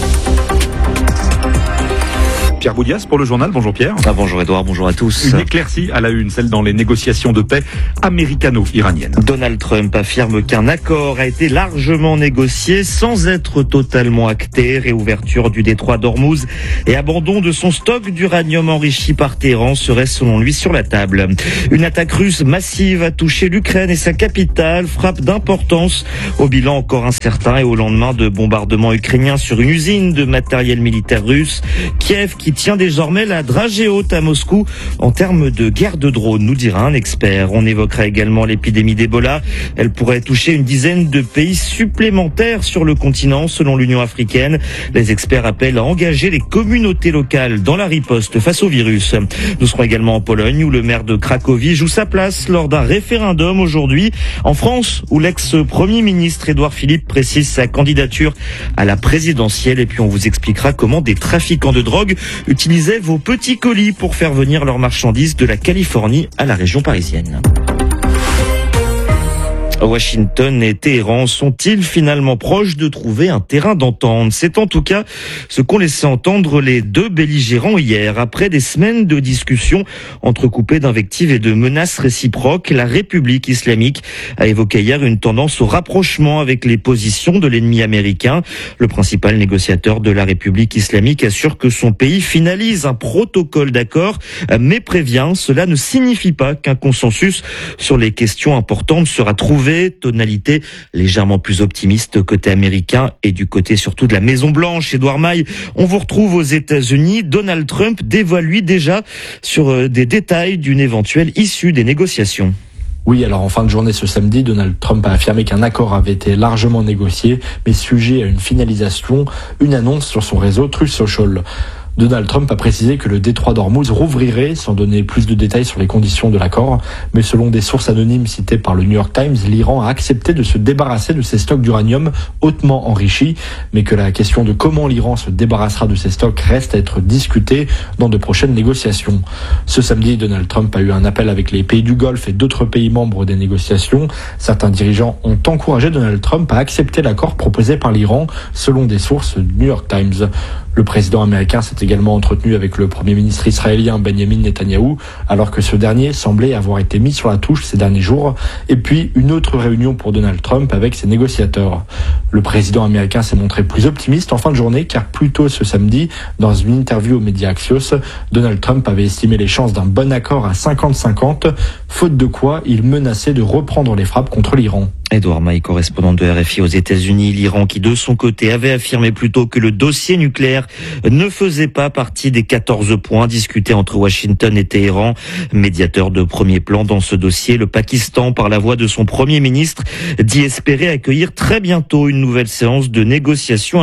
Pierre Boudias pour le journal. Bonjour Pierre. Ah, bonjour Edouard, bonjour à tous. Une éclaircie à la une, celle dans les négociations de paix américano-iraniennes. Donald Trump affirme qu'un accord a été largement négocié sans être totalement acté. Réouverture du détroit d'Ormuz et abandon de son stock d'uranium enrichi par Téhéran serait selon lui sur la table. Une attaque russe massive a touché l'Ukraine et sa capitale, frappe d'importance au bilan encore incertain et au lendemain de bombardements ukrainiens sur une usine de matériel militaire russe. Kiev qui tient désormais la dragée haute à Moscou en termes de guerre de drones, nous dira un expert. On évoquera également l'épidémie d'Ebola. Elle pourrait toucher une dizaine de pays supplémentaires sur le continent, selon l'Union africaine. Les experts appellent à engager les communautés locales dans la riposte face au virus. Nous serons également en Pologne, où le maire de Cracovie joue sa place lors d'un référendum aujourd'hui. En France, où l'ex-premier ministre Édouard Philippe précise sa candidature à la présidentielle. Et puis on vous expliquera comment des trafiquants de drogue utilisaient vos petits colis pour faire venir leurs marchandises de la Californie à la région parisienne. Washington et Téhéran sont-ils finalement proches de trouver un terrain d'entente? C'est en tout cas ce qu'ont laissé entendre les deux belligérants hier. Après des semaines de discussions entrecoupées d'invectives et de menaces réciproques, la République islamique a évoqué hier une tendance au rapprochement avec les positions de l'ennemi américain. Le principal négociateur de la République islamique assure que son pays finalise un protocole d'accord, mais prévient, cela ne signifie pas qu'un consensus sur les questions importantes sera trouvé. Tonalité légèrement plus optimiste côté américain et du côté surtout de la Maison-Blanche. Édouard Maille, on vous retrouve aux États-Unis. Donald Trump dévoile lui déjà sur des détails d'une éventuelle issue des négociations. Oui, alors en fin de journée ce samedi, Donald Trump a affirmé qu'un accord avait été largement négocié, mais sujet à une finalisation, une annonce sur son réseau Truth Social. Donald Trump a précisé que le détroit d'Ormuz rouvrirait, sans donner plus de détails sur les conditions de l'accord. Mais selon des sources anonymes citées par le New York Times, l'Iran a accepté de se débarrasser de ses stocks d'uranium hautement enrichis, mais que la question de comment l'Iran se débarrassera de ses stocks reste à être discutée dans de prochaines négociations. Ce samedi, Donald Trump a eu un appel avec les pays du Golfe et d'autres pays membres des négociations. Certains dirigeants ont encouragé Donald Trump à accepter l'accord proposé par l'Iran, selon des sources du New York Times. Le président américain s'est également entretenu avec le premier ministre israélien Benjamin Netanyahou, alors que ce dernier semblait avoir été mis sur la touche ces derniers jours. Et puis, une autre réunion pour Donald Trump avec ses négociateurs. Le président américain s'est montré plus optimiste en fin de journée, car plus tôt ce samedi, dans une interview aux médias Axios, Donald Trump avait estimé les chances d'un bon accord à cinquante cinquante, faute de quoi il menaçait de reprendre les frappes contre l'Iran. Edouard Maille, correspondant de R F I aux États-Unis. L'Iran qui, de son côté, avait affirmé plus tôt que le dossier nucléaire ne faisait pas partie des quatorze points discutés entre Washington et Téhéran. Médiateur de premier plan dans ce dossier, le Pakistan, par la voix de son premier ministre, dit espérer accueillir très bientôt une nouvelle séance de négociations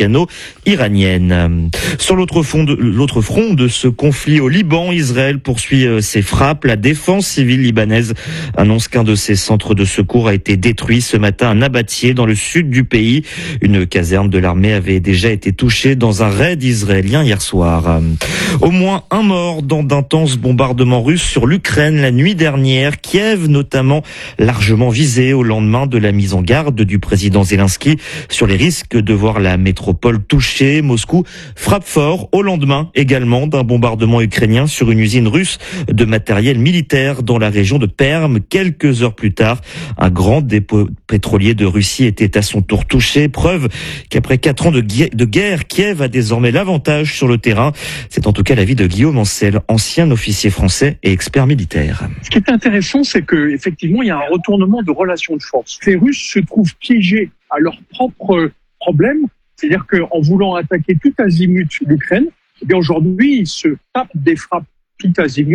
américano-iraniennes. Sur l'autre front de, l'autre front de ce conflit au Liban, Israël poursuit ses frappes. La défense civile libanaise annonce qu'un de ses centres de secours a été détruit ce matin à Nabatieh, dans le sud du pays. Une caserne de l'armée avait déjà été touchée dans un raid israélien hier soir. Au moins un mort dans d'intenses bombardements russes sur l'Ukraine la nuit dernière. Kiev notamment largement visé au lendemain de la mise en garde du président Zelensky sur les risques de voir la métropole touchée. Moscou frappe fort au lendemain également d'un bombardement ukrainien sur une usine russe de matériel militaire dans la région de Perm. Quelques heures plus tard, un grand dépôt pétrolier de Russie était à son tour touché. Preuve qu'après quatre ans de guerre, Kiev a désormais l'avantage sur le terrain. C'est en tout cas l'avis de Guillaume Ancel, ancien officier français et expert militaire. Ce qui est intéressant, c'est que effectivement, il y a un retournement de relations de force. Les Russes se trouvent piégés à leurs propres problèmes, c'est-à-dire qu'en voulant attaquer tout azimut l'Ukraine, eh bien aujourd'hui, ils se tapent des frappes tout azimut,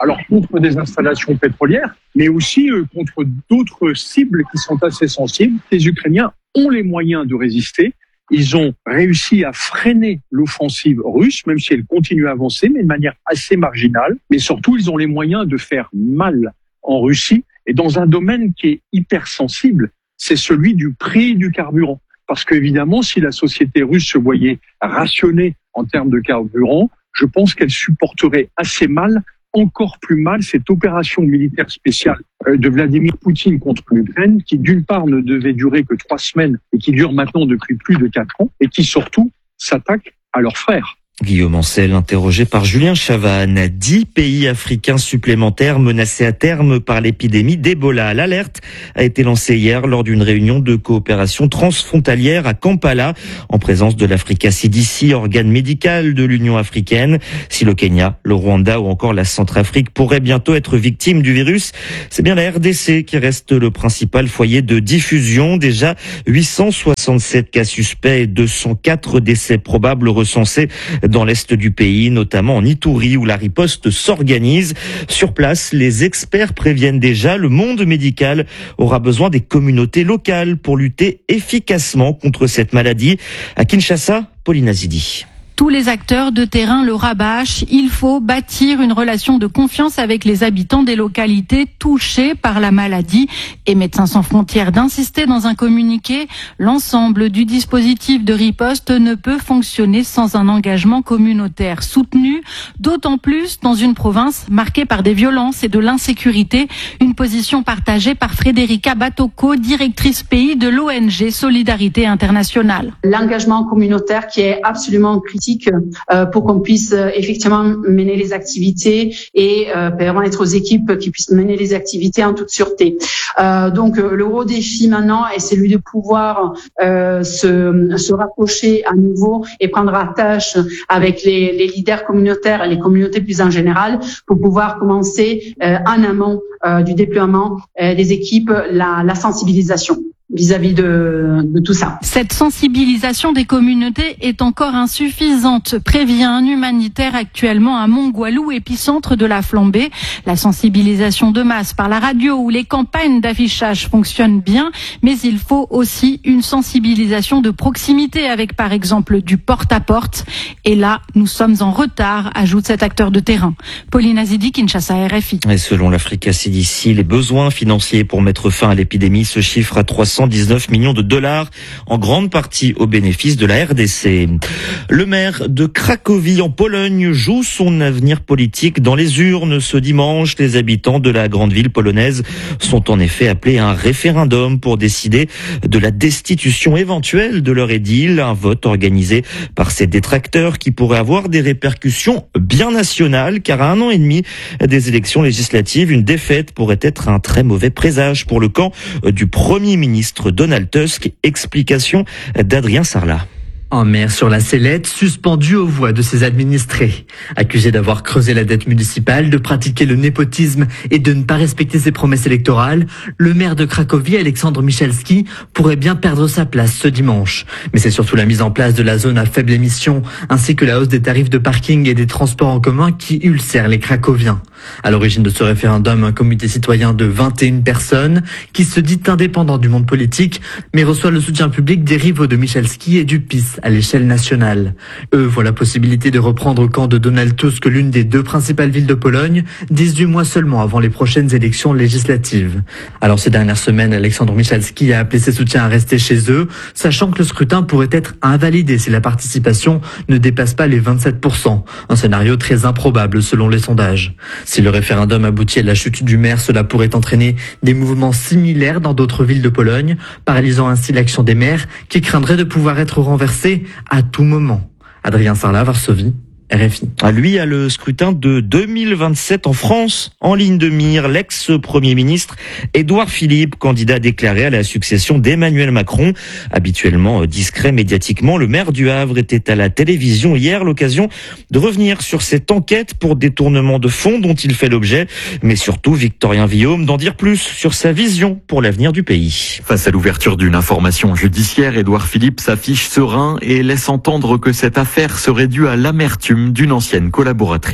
alors contre des installations pétrolières, mais aussi euh, contre d'autres cibles qui sont assez sensibles. Les Ukrainiens ont les moyens de résister. Ils ont réussi à freiner l'offensive russe, même si elle continue à avancer, mais de manière assez marginale. Mais surtout, ils ont les moyens de faire mal en Russie, et dans un domaine qui est hyper sensible, c'est celui du prix du carburant. Parce qu'évidemment, si la société russe se voyait rationnée en termes de carburant, je pense qu'elle supporterait assez mal, encore plus mal, cette opération militaire spéciale de Vladimir Poutine contre l'Ukraine, qui d'une part ne devait durer que trois semaines et qui dure maintenant depuis plus de quatre ans, et qui surtout s'attaque à leurs frères. Guillaume Ancel, interrogé par Julien Chavannes. Dix pays africains supplémentaires menacés à terme par l'épidémie d'Ebola. L'alerte a été lancée hier lors d'une réunion de coopération transfrontalière à Kampala, en présence de l'Africa C D C, organe médical de l'Union africaine. Si le Kenya, le Rwanda ou encore la Centrafrique pourraient bientôt être victimes du virus, c'est bien la R D C qui reste le principal foyer de diffusion. Déjà huit cent soixante-sept cas suspects et deux cent quatre décès probables recensés dans l'est du pays, notamment en Ituri, où la riposte s'organise. Sur place, les experts préviennent déjà, le monde médical aura besoin des communautés locales pour lutter efficacement contre cette maladie. À Kinshasa, Pauline Azidi. Tous les acteurs de terrain le rabâchent. Il faut bâtir une relation de confiance avec les habitants des localités touchées par la maladie. Et Médecins sans frontières d'insister dans un communiqué. L'ensemble du dispositif de riposte ne peut fonctionner sans un engagement communautaire soutenu, d'autant plus dans une province marquée par des violences et de l'insécurité. Une position partagée par Frédérica Batoko, directrice pays de l'O N G Solidarité Internationale. L'engagement communautaire qui est absolument critique pour qu'on puisse effectivement mener les activités et permettre aux équipes qui puissent mener les activités en toute sûreté. Euh, donc le gros défi maintenant est celui de pouvoir euh, se, se rapprocher à nouveau et prendre attache avec les, les leaders communautaires et les communautés plus en général pour pouvoir commencer euh, en amont euh, du déploiement euh, des équipes la, la sensibilisation vis-à-vis de, de tout ça. Cette sensibilisation des communautés est encore insuffisante, prévient un humanitaire actuellement à Mongwalu, épicentre de la flambée. La sensibilisation de masse par la radio ou les campagnes d'affichage fonctionnent bien, mais il faut aussi une sensibilisation de proximité avec par exemple du porte-à-porte. Et là, nous sommes en retard, ajoute cet acteur de terrain. Pauline Azidi, Kinshasa, R F I. Et selon l'Africa C D C, les besoins financiers pour mettre fin à l'épidémie se chiffrent à trois cent dix-neuf millions de dollars, en grande partie au bénéfice de la R D C. Le maire de Cracovie en Pologne joue son avenir politique dans les urnes. Ce dimanche, les habitants de la grande ville polonaise sont en effet appelés à un référendum pour décider de la destitution éventuelle de leur édile, un vote organisé par ses détracteurs qui pourrait avoir des répercussions bien nationales, car à un an et demi des élections législatives, une défaite pourrait être un très mauvais présage pour le camp du Premier ministre Donald Tusk. Explication d'Adrien Sarlat. Un maire sur la sellette, suspendu aux voix de ses administrés. Accusé d'avoir creusé la dette municipale, de pratiquer le népotisme et de ne pas respecter ses promesses électorales, le maire de Cracovie, Alexandre Michalski, pourrait bien perdre sa place ce dimanche. Mais c'est surtout la mise en place de la zone à faible émission, ainsi que la hausse des tarifs de parking et des transports en commun qui ulcèrent les Cracoviens. À l'origine de ce référendum, un comité citoyen de vingt et une personnes, qui se dit indépendant du monde politique, mais reçoit le soutien public des rivaux de Michalski et du P I S à l'échelle nationale. Eux voient la possibilité de reprendre au camp de Donald Tusk l'une des deux principales villes de Pologne, dix-huit mois seulement avant les prochaines élections législatives. Alors ces dernières semaines, Alexandre Michalski a appelé ses soutiens à rester chez eux, sachant que le scrutin pourrait être invalidé si la participation ne dépasse pas les vingt-sept pour cent. Un scénario très improbable selon les sondages. Si le référendum aboutit à la chute du maire, cela pourrait entraîner des mouvements similaires dans d'autres villes de Pologne, paralysant ainsi l'action des maires qui craindraient de pouvoir être renversés à tout moment. Adrien Sarlat, Varsovie, R F I. À lui, à le scrutin de deux mille vingt-sept en France, en ligne de mire, l'ex-premier ministre Édouard Philippe, candidat déclaré à la succession d'Emmanuel Macron. Habituellement discret médiatiquement, le maire du Havre était à la télévision hier, l'occasion de revenir sur cette enquête pour détournement de fonds dont il fait l'objet, mais surtout, Victorien Villaume, d'en dire plus sur sa vision pour l'avenir du pays. Face à l'ouverture d'une information judiciaire, Édouard Philippe s'affiche serein et laisse entendre que cette affaire serait due à l'amertume d'une ancienne collaboratrice.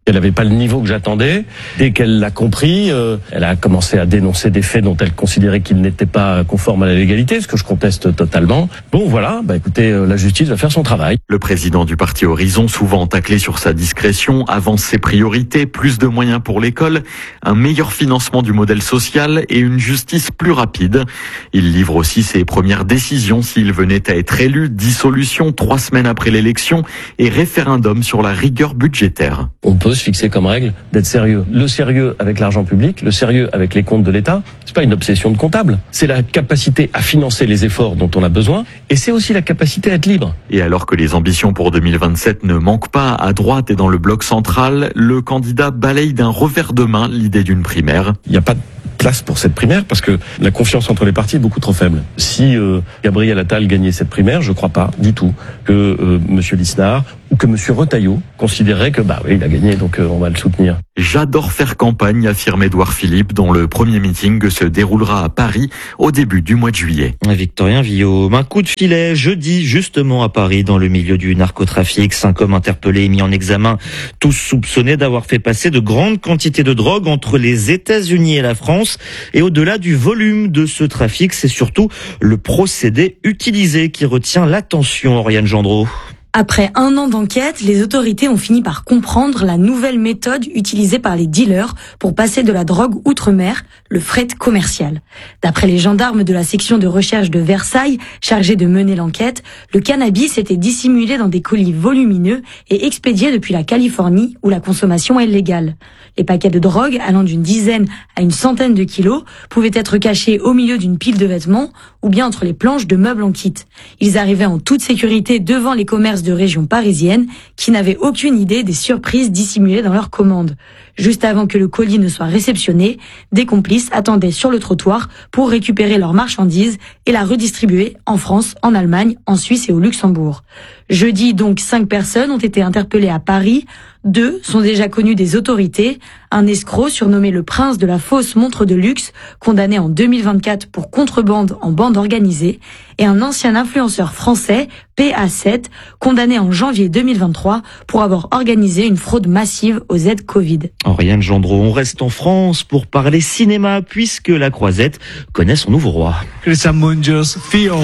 Elle n'avait pas le niveau que j'attendais. Dès qu'elle l'a compris, euh, elle a commencé à dénoncer des faits dont elle considérait qu'ils n'étaient pas conformes à la légalité, ce que je conteste totalement. Bon, voilà, bah écoutez, euh, la justice va faire son travail. Le président du parti Horizon, souvent taclé sur sa discrétion, avance ses priorités, plus de moyens pour l'école, un meilleur financement du modèle social et une justice plus rapide. Il livre aussi ses premières décisions s'il venait à être élu, dissolution trois semaines après l'élection et référendum sur la rigueur budgétaire. On peut se fixer comme règle d'être sérieux. Le sérieux avec l'argent public, le sérieux avec les comptes de l'État, c'est pas une obsession de comptable. C'est la capacité à financer les efforts dont on a besoin et c'est aussi la capacité à être libre. Et alors que les ambitions pour deux mille vingt-sept ne manquent pas à droite et dans le bloc central, le candidat balaye d'un revers de main l'idée d'une primaire. Il n'y a pas de place pour cette primaire parce que la confiance entre les partis est beaucoup trop faible. Si euh, Gabriel Attal gagnait cette primaire, je ne crois pas du tout que euh, Monsieur Lisnard ou que Monsieur Retailleau considérait que bah oui, il a gagné, donc euh, on va le soutenir. J'adore faire campagne, affirme Édouard Philippe, dont le premier meeting se déroulera à Paris au début du mois de juillet. Victorien Villaume, un coup de filet jeudi justement à Paris dans le milieu du narcotrafic. Cinq hommes interpellés et mis en examen, tous soupçonnés d'avoir fait passer de grandes quantités de drogue entre les États-Unis et la France. Et au-delà du volume de ce trafic, c'est surtout le procédé utilisé qui retient l'attention, Oriane Gendreau. Après un an d'enquête, les autorités ont fini par comprendre la nouvelle méthode utilisée par les dealers pour passer de la drogue outre-mer, le fret commercial. D'après les gendarmes de la section de recherche de Versailles, chargés de mener l'enquête, le cannabis était dissimulé dans des colis volumineux et expédié depuis la Californie où la consommation est légale. Les paquets de drogue, allant d'une dizaine à une centaine de kilos, pouvaient être cachés au milieu d'une pile de vêtements ou bien entre les planches de meubles en kit. Ils arrivaient en toute sécurité devant les commerces de région parisienne qui n'avaient aucune idée des surprises dissimulées dans leurs commandes. Juste avant que le colis ne soit réceptionné, des complices attendaient sur le trottoir pour récupérer leurs marchandises et la redistribuer en France, en Allemagne, en Suisse et au Luxembourg. Jeudi, donc, cinq personnes ont été interpellées à Paris. Deux sont déjà connus des autorités. Un escroc surnommé le prince de la fausse montre de luxe, condamné en deux mille vingt-quatre pour contrebande en bande organisée. Et un ancien influenceur français, P A sept, condamné en janvier deux mille vingt-trois pour avoir organisé une fraude massive aux aides Covid. Oriane Gendreau, on reste en France pour parler cinéma puisque La Croisette connaît son nouveau roi. Christian Mungius, Fiord.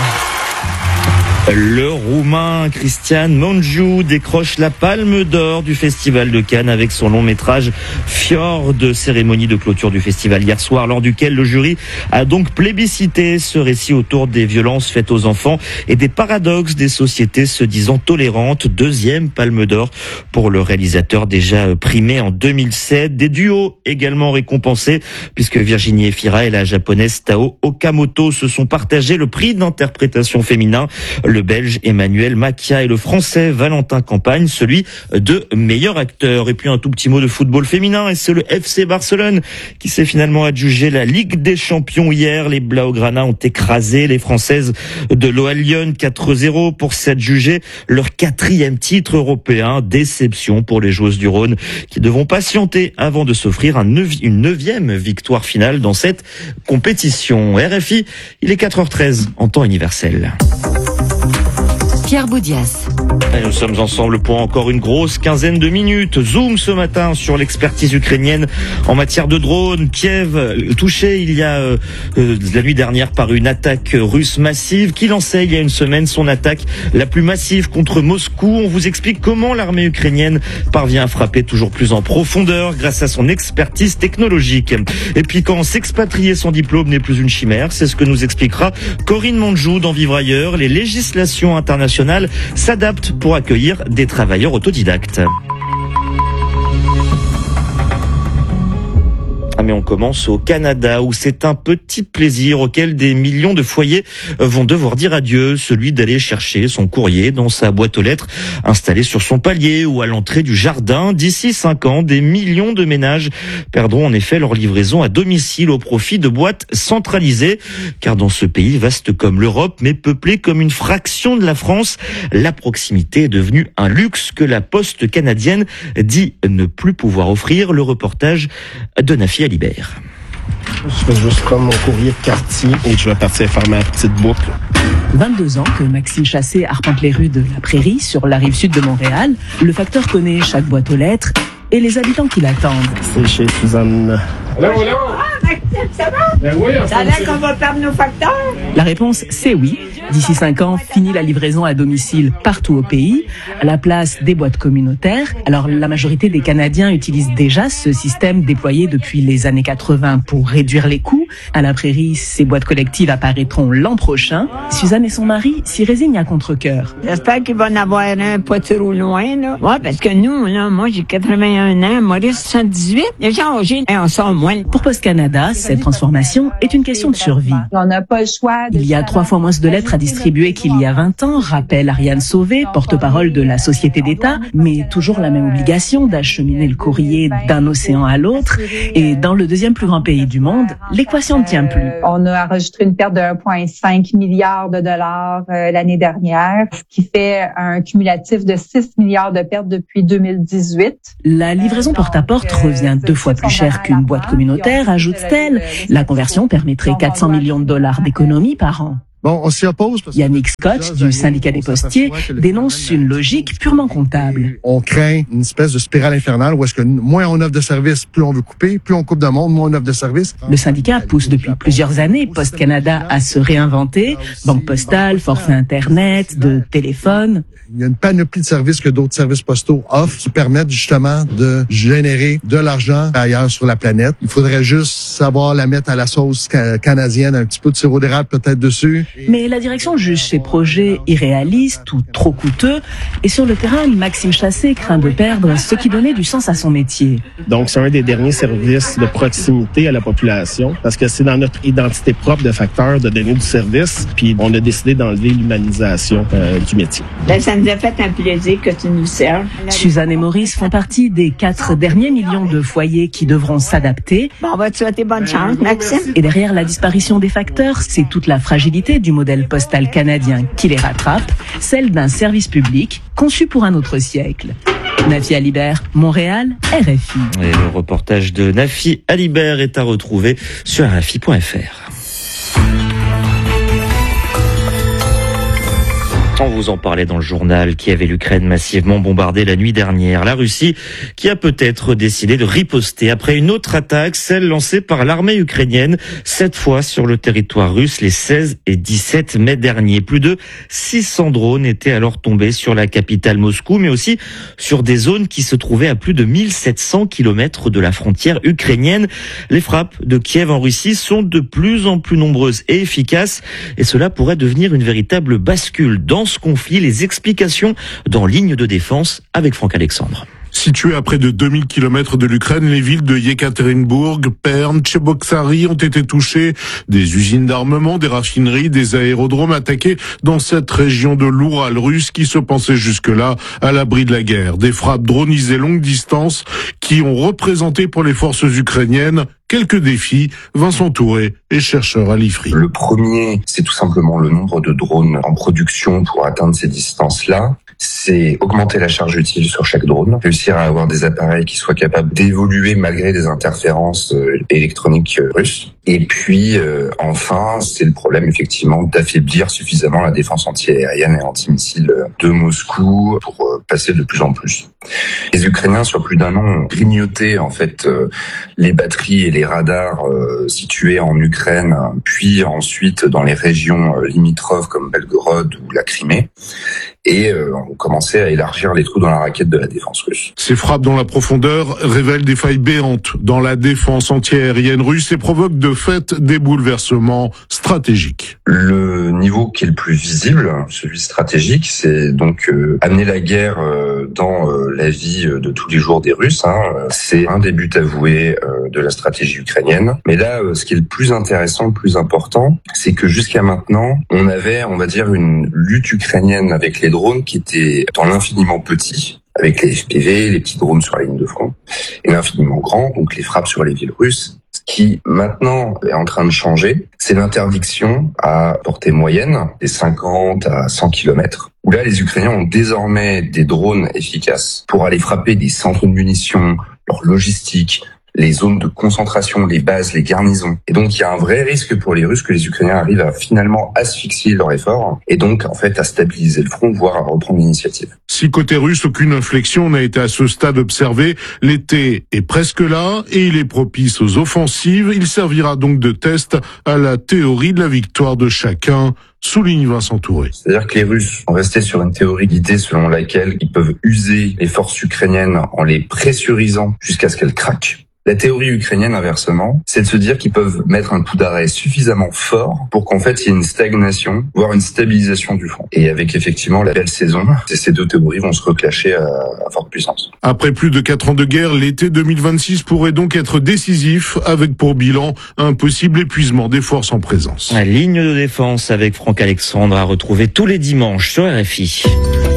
Le Roumain Cristian Mungiu décroche la Palme d'Or du Festival de Cannes avec son long métrage Fjord, cérémonie de clôture du festival hier soir, lors duquel le jury a donc plébiscité ce récit autour des violences faites aux enfants et des paradoxes des sociétés se disant tolérantes. Deuxième Palme d'Or pour le réalisateur déjà primé en deux mille sept. Des duos également récompensés puisque Virginie Efira et la japonaise Tao Okamoto se sont partagés le prix d'interprétation féminin. Le Belge Emmanuel Macchia et le Français Valentin Campagne, celui de meilleur acteur. Et puis un tout petit mot de football féminin, et c'est le F C Barcelone qui s'est finalement adjugé la Ligue des Champions hier. Les Blaugrana ont écrasé les Françaises de l'O L Lyon quatre zéro pour s'adjuger leur quatrième titre européen. Déception pour les joueuses du Rhône qui devront patienter avant de s'offrir un neuf, une neuvième victoire finale dans cette compétition. R F I, il est quatre heures treize en temps universel. Pierre Boudias. Et nous sommes ensemble pour encore une grosse quinzaine de minutes. Zoom ce matin sur l'expertise ukrainienne en matière de drones. Kiev touché il y a euh, euh, la nuit dernière par une attaque russe massive qui lançait il y a une semaine son attaque la plus massive contre Moscou. On vous explique comment l'armée ukrainienne parvient à frapper toujours plus en profondeur grâce à son expertise technologique. Et puis quand s'expatrier sans diplôme n'est plus une chimère, c'est ce que nous expliquera Corinne Monjou dans Vivre ailleurs. Les législations internationales s'adaptent pour accueillir des travailleurs autodidactes. Mais on commence au Canada où c'est un petit plaisir auquel des millions de foyers vont devoir dire adieu, celui d'aller chercher son courrier dans sa boîte aux lettres installée sur son palier ou à l'entrée du jardin. D'ici cinq ans, des millions de ménages perdront en effet leur livraison à domicile au profit de boîtes centralisées. Car dans ce pays vaste comme l'Europe, mais peuplé comme une fraction de la France, la proximité est devenue un luxe que la Poste canadienne dit ne plus pouvoir offrir. Le reportage de Nafi Ali. Je fais juste prendre mon courrier de quartier et je vais partir faire ma petite boucle. vingt-deux ans que Maxime Chassé arpente les rues de la Prairie sur la rive sud de Montréal. Le facteur connaît chaque boîte aux lettres et les habitants qui l'attendent. C'est chez Suzanne. Allô, allô? Ah, Maxime, ça va? Ben oui, ça a l'air qu'on va perdre nos facteurs. La réponse, c'est oui. D'ici cinq ans, fini la livraison à domicile partout au pays, à la place des boîtes communautaires. Alors, la majorité des Canadiens utilisent déjà ce système déployé depuis les années quatre-vingts pour réduire les coûts. À la Prairie, ces boîtes collectives apparaîtront l'an prochain. Suzanne et son mari s'y résignent à contre-cœur. J'espère qu'il va en avoir un pas trop loin, là. Ouais, parce que nous, là, moi, j'ai quatre-vingt-un ans, Maurice, soixante-dix-huit. Les gens âgés, on sort moins. Pour Post Canada, cette transformation est une question de survie. On n'a pas le choix. Il y a trois fois moins de lettres à distribuer qu'il y a vingt ans, rappelle Ariane Sauvé, porte-parole de la Société d'État, mais toujours la même obligation d'acheminer le courrier d'un océan à l'autre. Et dans le deuxième plus grand pays du monde, l'équation ne tient plus. Euh, on a enregistré une perte de un virgule cinq milliard de dollars euh, l'année dernière, ce qui fait un cumulatif de six milliards de pertes depuis deux mille dix-huit. La livraison porte-à-porte revient deux fois plus cher qu'une boîte communautaire, ajoute-t-elle. La conversion permettrait quatre cents millions de dollars d'économies par an. Bon, on s'y oppose. Parce Yannick Scott, du syndicat des postiers, dénonce une logique purement comptable. On craint une espèce de spirale infernale où est-ce que moins on offre de services, plus on veut couper, plus on coupe de monde, moins on offre de services. Le syndicat pousse depuis plusieurs années Post Canada à se réinventer. Banque postale, forfait Internet, de téléphone. Il y a une panoplie de services que d'autres services postaux offrent qui permettent justement de générer de l'argent ailleurs sur la planète. Il faudrait juste savoir la mettre à la sauce ca- canadienne, un petit peu de sirop d'érable peut-être dessus. Mais la direction juge ces projets irréalistes ou trop coûteux. Et sur le terrain, Maxime Chassé craint de perdre ce qui donnait du sens à son métier. Donc, c'est un des derniers services de proximité à la population parce que c'est dans notre identité propre de facteur de donner du service. Puis, on a décidé d'enlever l'humanisation euh, du métier. Ben, ça nous a fait un plaisir que tu nous serves. Suzanne et Maurice font partie des quatre derniers millions de foyers qui devront s'adapter. Bon, on va te souhaiter bonne chance, Maxime. Et derrière la disparition des facteurs, c'est toute la fragilité du modèle postal canadien qui les rattrape, celle d'un service public conçu pour un autre siècle. Nafi Alibert, Montréal, R F I. Et le reportage de Nafi Alibert est à retrouver sur R F I point F R. On vous en parlait dans le journal. Kiev et l'Ukraine massivement bombardés la nuit dernière. La Russie qui a peut-être décidé de riposter après une autre attaque, celle lancée par l'armée ukrainienne, cette fois sur le territoire russe les seize et dix-sept mai dernier. Plus de six cents drones étaient alors tombés sur la capitale Moscou, mais aussi sur des zones qui se trouvaient à plus de mille sept cents kilomètres de la frontière ukrainienne. Les frappes de Kiev en Russie sont de plus en plus nombreuses et efficaces, et cela pourrait devenir une véritable bascule dans ce conflit. Les explications dans Ligne de défense avec Franck Alexandre. Situées à près de deux mille kilomètres de l'Ukraine, les villes de Yekaterinbourg, Perm, Tcheboksary ont été touchées. Des usines d'armement, des raffineries, des aérodromes attaqués dans cette région de l'Oural russe qui se pensait jusque-là à l'abri de la guerre. Des frappes dronisées longue distance qui ont représenté pour les forces ukrainiennes quelques défis. Vincent Touré est chercheur à l'I F R I. Le premier, c'est tout simplement le nombre de drones en production pour atteindre ces distances-là. C'est augmenter la charge utile sur chaque drone, réussir à avoir des appareils qui soient capables d'évoluer malgré des interférences électroniques russes. Et puis, euh, enfin, c'est le problème effectivement d'affaiblir suffisamment la défense anti-aérienne et anti-missile de Moscou pour euh, passer de plus en plus. Les Ukrainiens, sur plus d'un an, ont grignoté en fait euh, les batteries et les radars euh, situés en Ukraine, puis ensuite dans les régions euh, limitrophes comme Belgorod ou la Crimée, et euh, ont commencé à élargir les trous dans la raquette de la défense russe. Ces frappes dans la profondeur révèlent des failles béantes dans la défense anti-aérienne russe et provoquent de fait des bouleversements stratégiques. Le niveau qui est le plus visible, celui stratégique, c'est donc euh, amener la guerre euh, dans euh, la vie de tous les jours des Russes. Hein. C'est un des buts avoués euh, de la stratégie ukrainienne. Mais là, euh, ce qui est le plus intéressant, le plus important, c'est que jusqu'à maintenant, on avait, on va dire, une lutte ukrainienne avec les drones qui était dans l'infiniment petit, avec les F P V, les petits drones sur la ligne de front, et l'infiniment grand, donc les frappes sur les villes russes. Ce qui maintenant est en train de changer, c'est l'interdiction à portée moyenne, des cinquante à cent kilomètres, où là les Ukrainiens ont désormais des drones efficaces pour aller frapper des centres de munitions, leur logistique, les zones de concentration, les bases, les garnisons. Et donc il y a un vrai risque pour les Russes que les Ukrainiens arrivent à finalement asphyxier leur effort et donc en fait à stabiliser le front, voire à reprendre l'initiative. Si côté russe, aucune inflexion n'a été à ce stade observée, l'été est presque là et il est propice aux offensives. Il servira donc de test à la théorie de la victoire de chacun, souligne Vincent Touré. C'est-à-dire que les Russes sont restés sur une théorie guidée selon laquelle ils peuvent user les forces ukrainiennes en les pressurisant jusqu'à ce qu'elles craquent. La théorie ukrainienne, inversement, c'est de se dire qu'ils peuvent mettre un coup d'arrêt suffisamment fort pour qu'en fait, il y ait une stagnation, voire une stabilisation du front. Et avec effectivement la belle saison, ces deux théories vont se reclasher à, à forte puissance. Après plus de quatre ans de guerre, l'été deux mille vingt-six pourrait donc être décisif, avec pour bilan un possible épuisement des forces en présence. La ligne de défense avec Franck Alexandre à retrouver tous les dimanches sur R F I.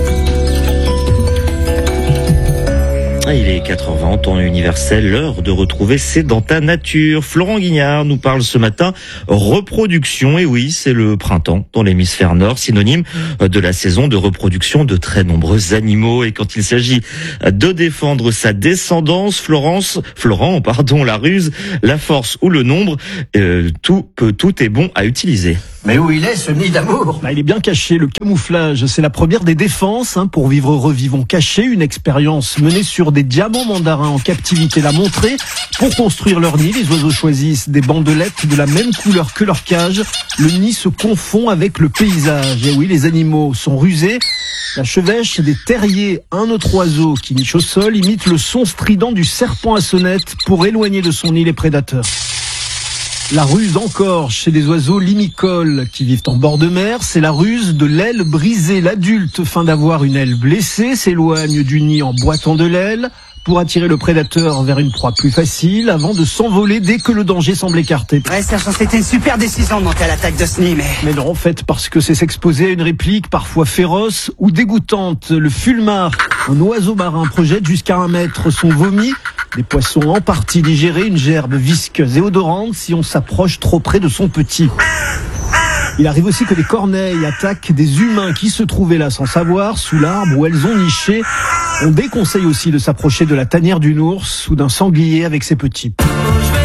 Il est quatre heures vingt, temps universel, l'heure de retrouver C'est dans ta nature. Florent Guignard nous parle ce matin reproduction. Et oui, c'est le printemps dans l'hémisphère nord, synonyme de la saison de reproduction de très nombreux animaux. Et quand il s'agit de défendre sa descendance, Florence, Florent, pardon, la ruse, la force ou le nombre, euh, tout peut, tout est bon à utiliser. Mais où il est, ce nid d'amour? Bah, il est bien caché, le camouflage. C'est la première des défenses. Hein, pour vivre revivons cachés, une expérience menée sur des diamants mandarins en captivité l'a montré. Pour construire leur nid, les oiseaux choisissent des bandelettes de la même couleur que leur cage. Le nid se confond avec le paysage. Et oui, les animaux sont rusés. La chevêche des terriers, un autre oiseau qui niche au sol, imite le son strident du serpent à sonnette pour éloigner de son nid les prédateurs. La ruse encore chez les oiseaux limicoles qui vivent en bord de mer, c'est la ruse de l'aile brisée. L'adulte, fin d'avoir une aile blessée, s'éloigne du nid en boitant de l'aile pour attirer le prédateur vers une proie plus facile avant de s'envoler dès que le danger semble écarté. Ouais, Sergent, c'était une super décision de monter à l'attaque de ce nid, mais... Mais non, en fait, parce que c'est s'exposer à une réplique parfois féroce ou dégoûtante. Le fulmar, un oiseau marin, projette jusqu'à un mètre son vomi. Des poissons en partie digérés, une gerbe visqueuse et odorante si on s'approche trop près de son petit. Il arrive aussi que les corneilles attaquent des humains qui se trouvaient là sans savoir, sous l'arbre où elles ont niché. On déconseille aussi de s'approcher de la tanière d'une ours ou d'un sanglier avec ses petits.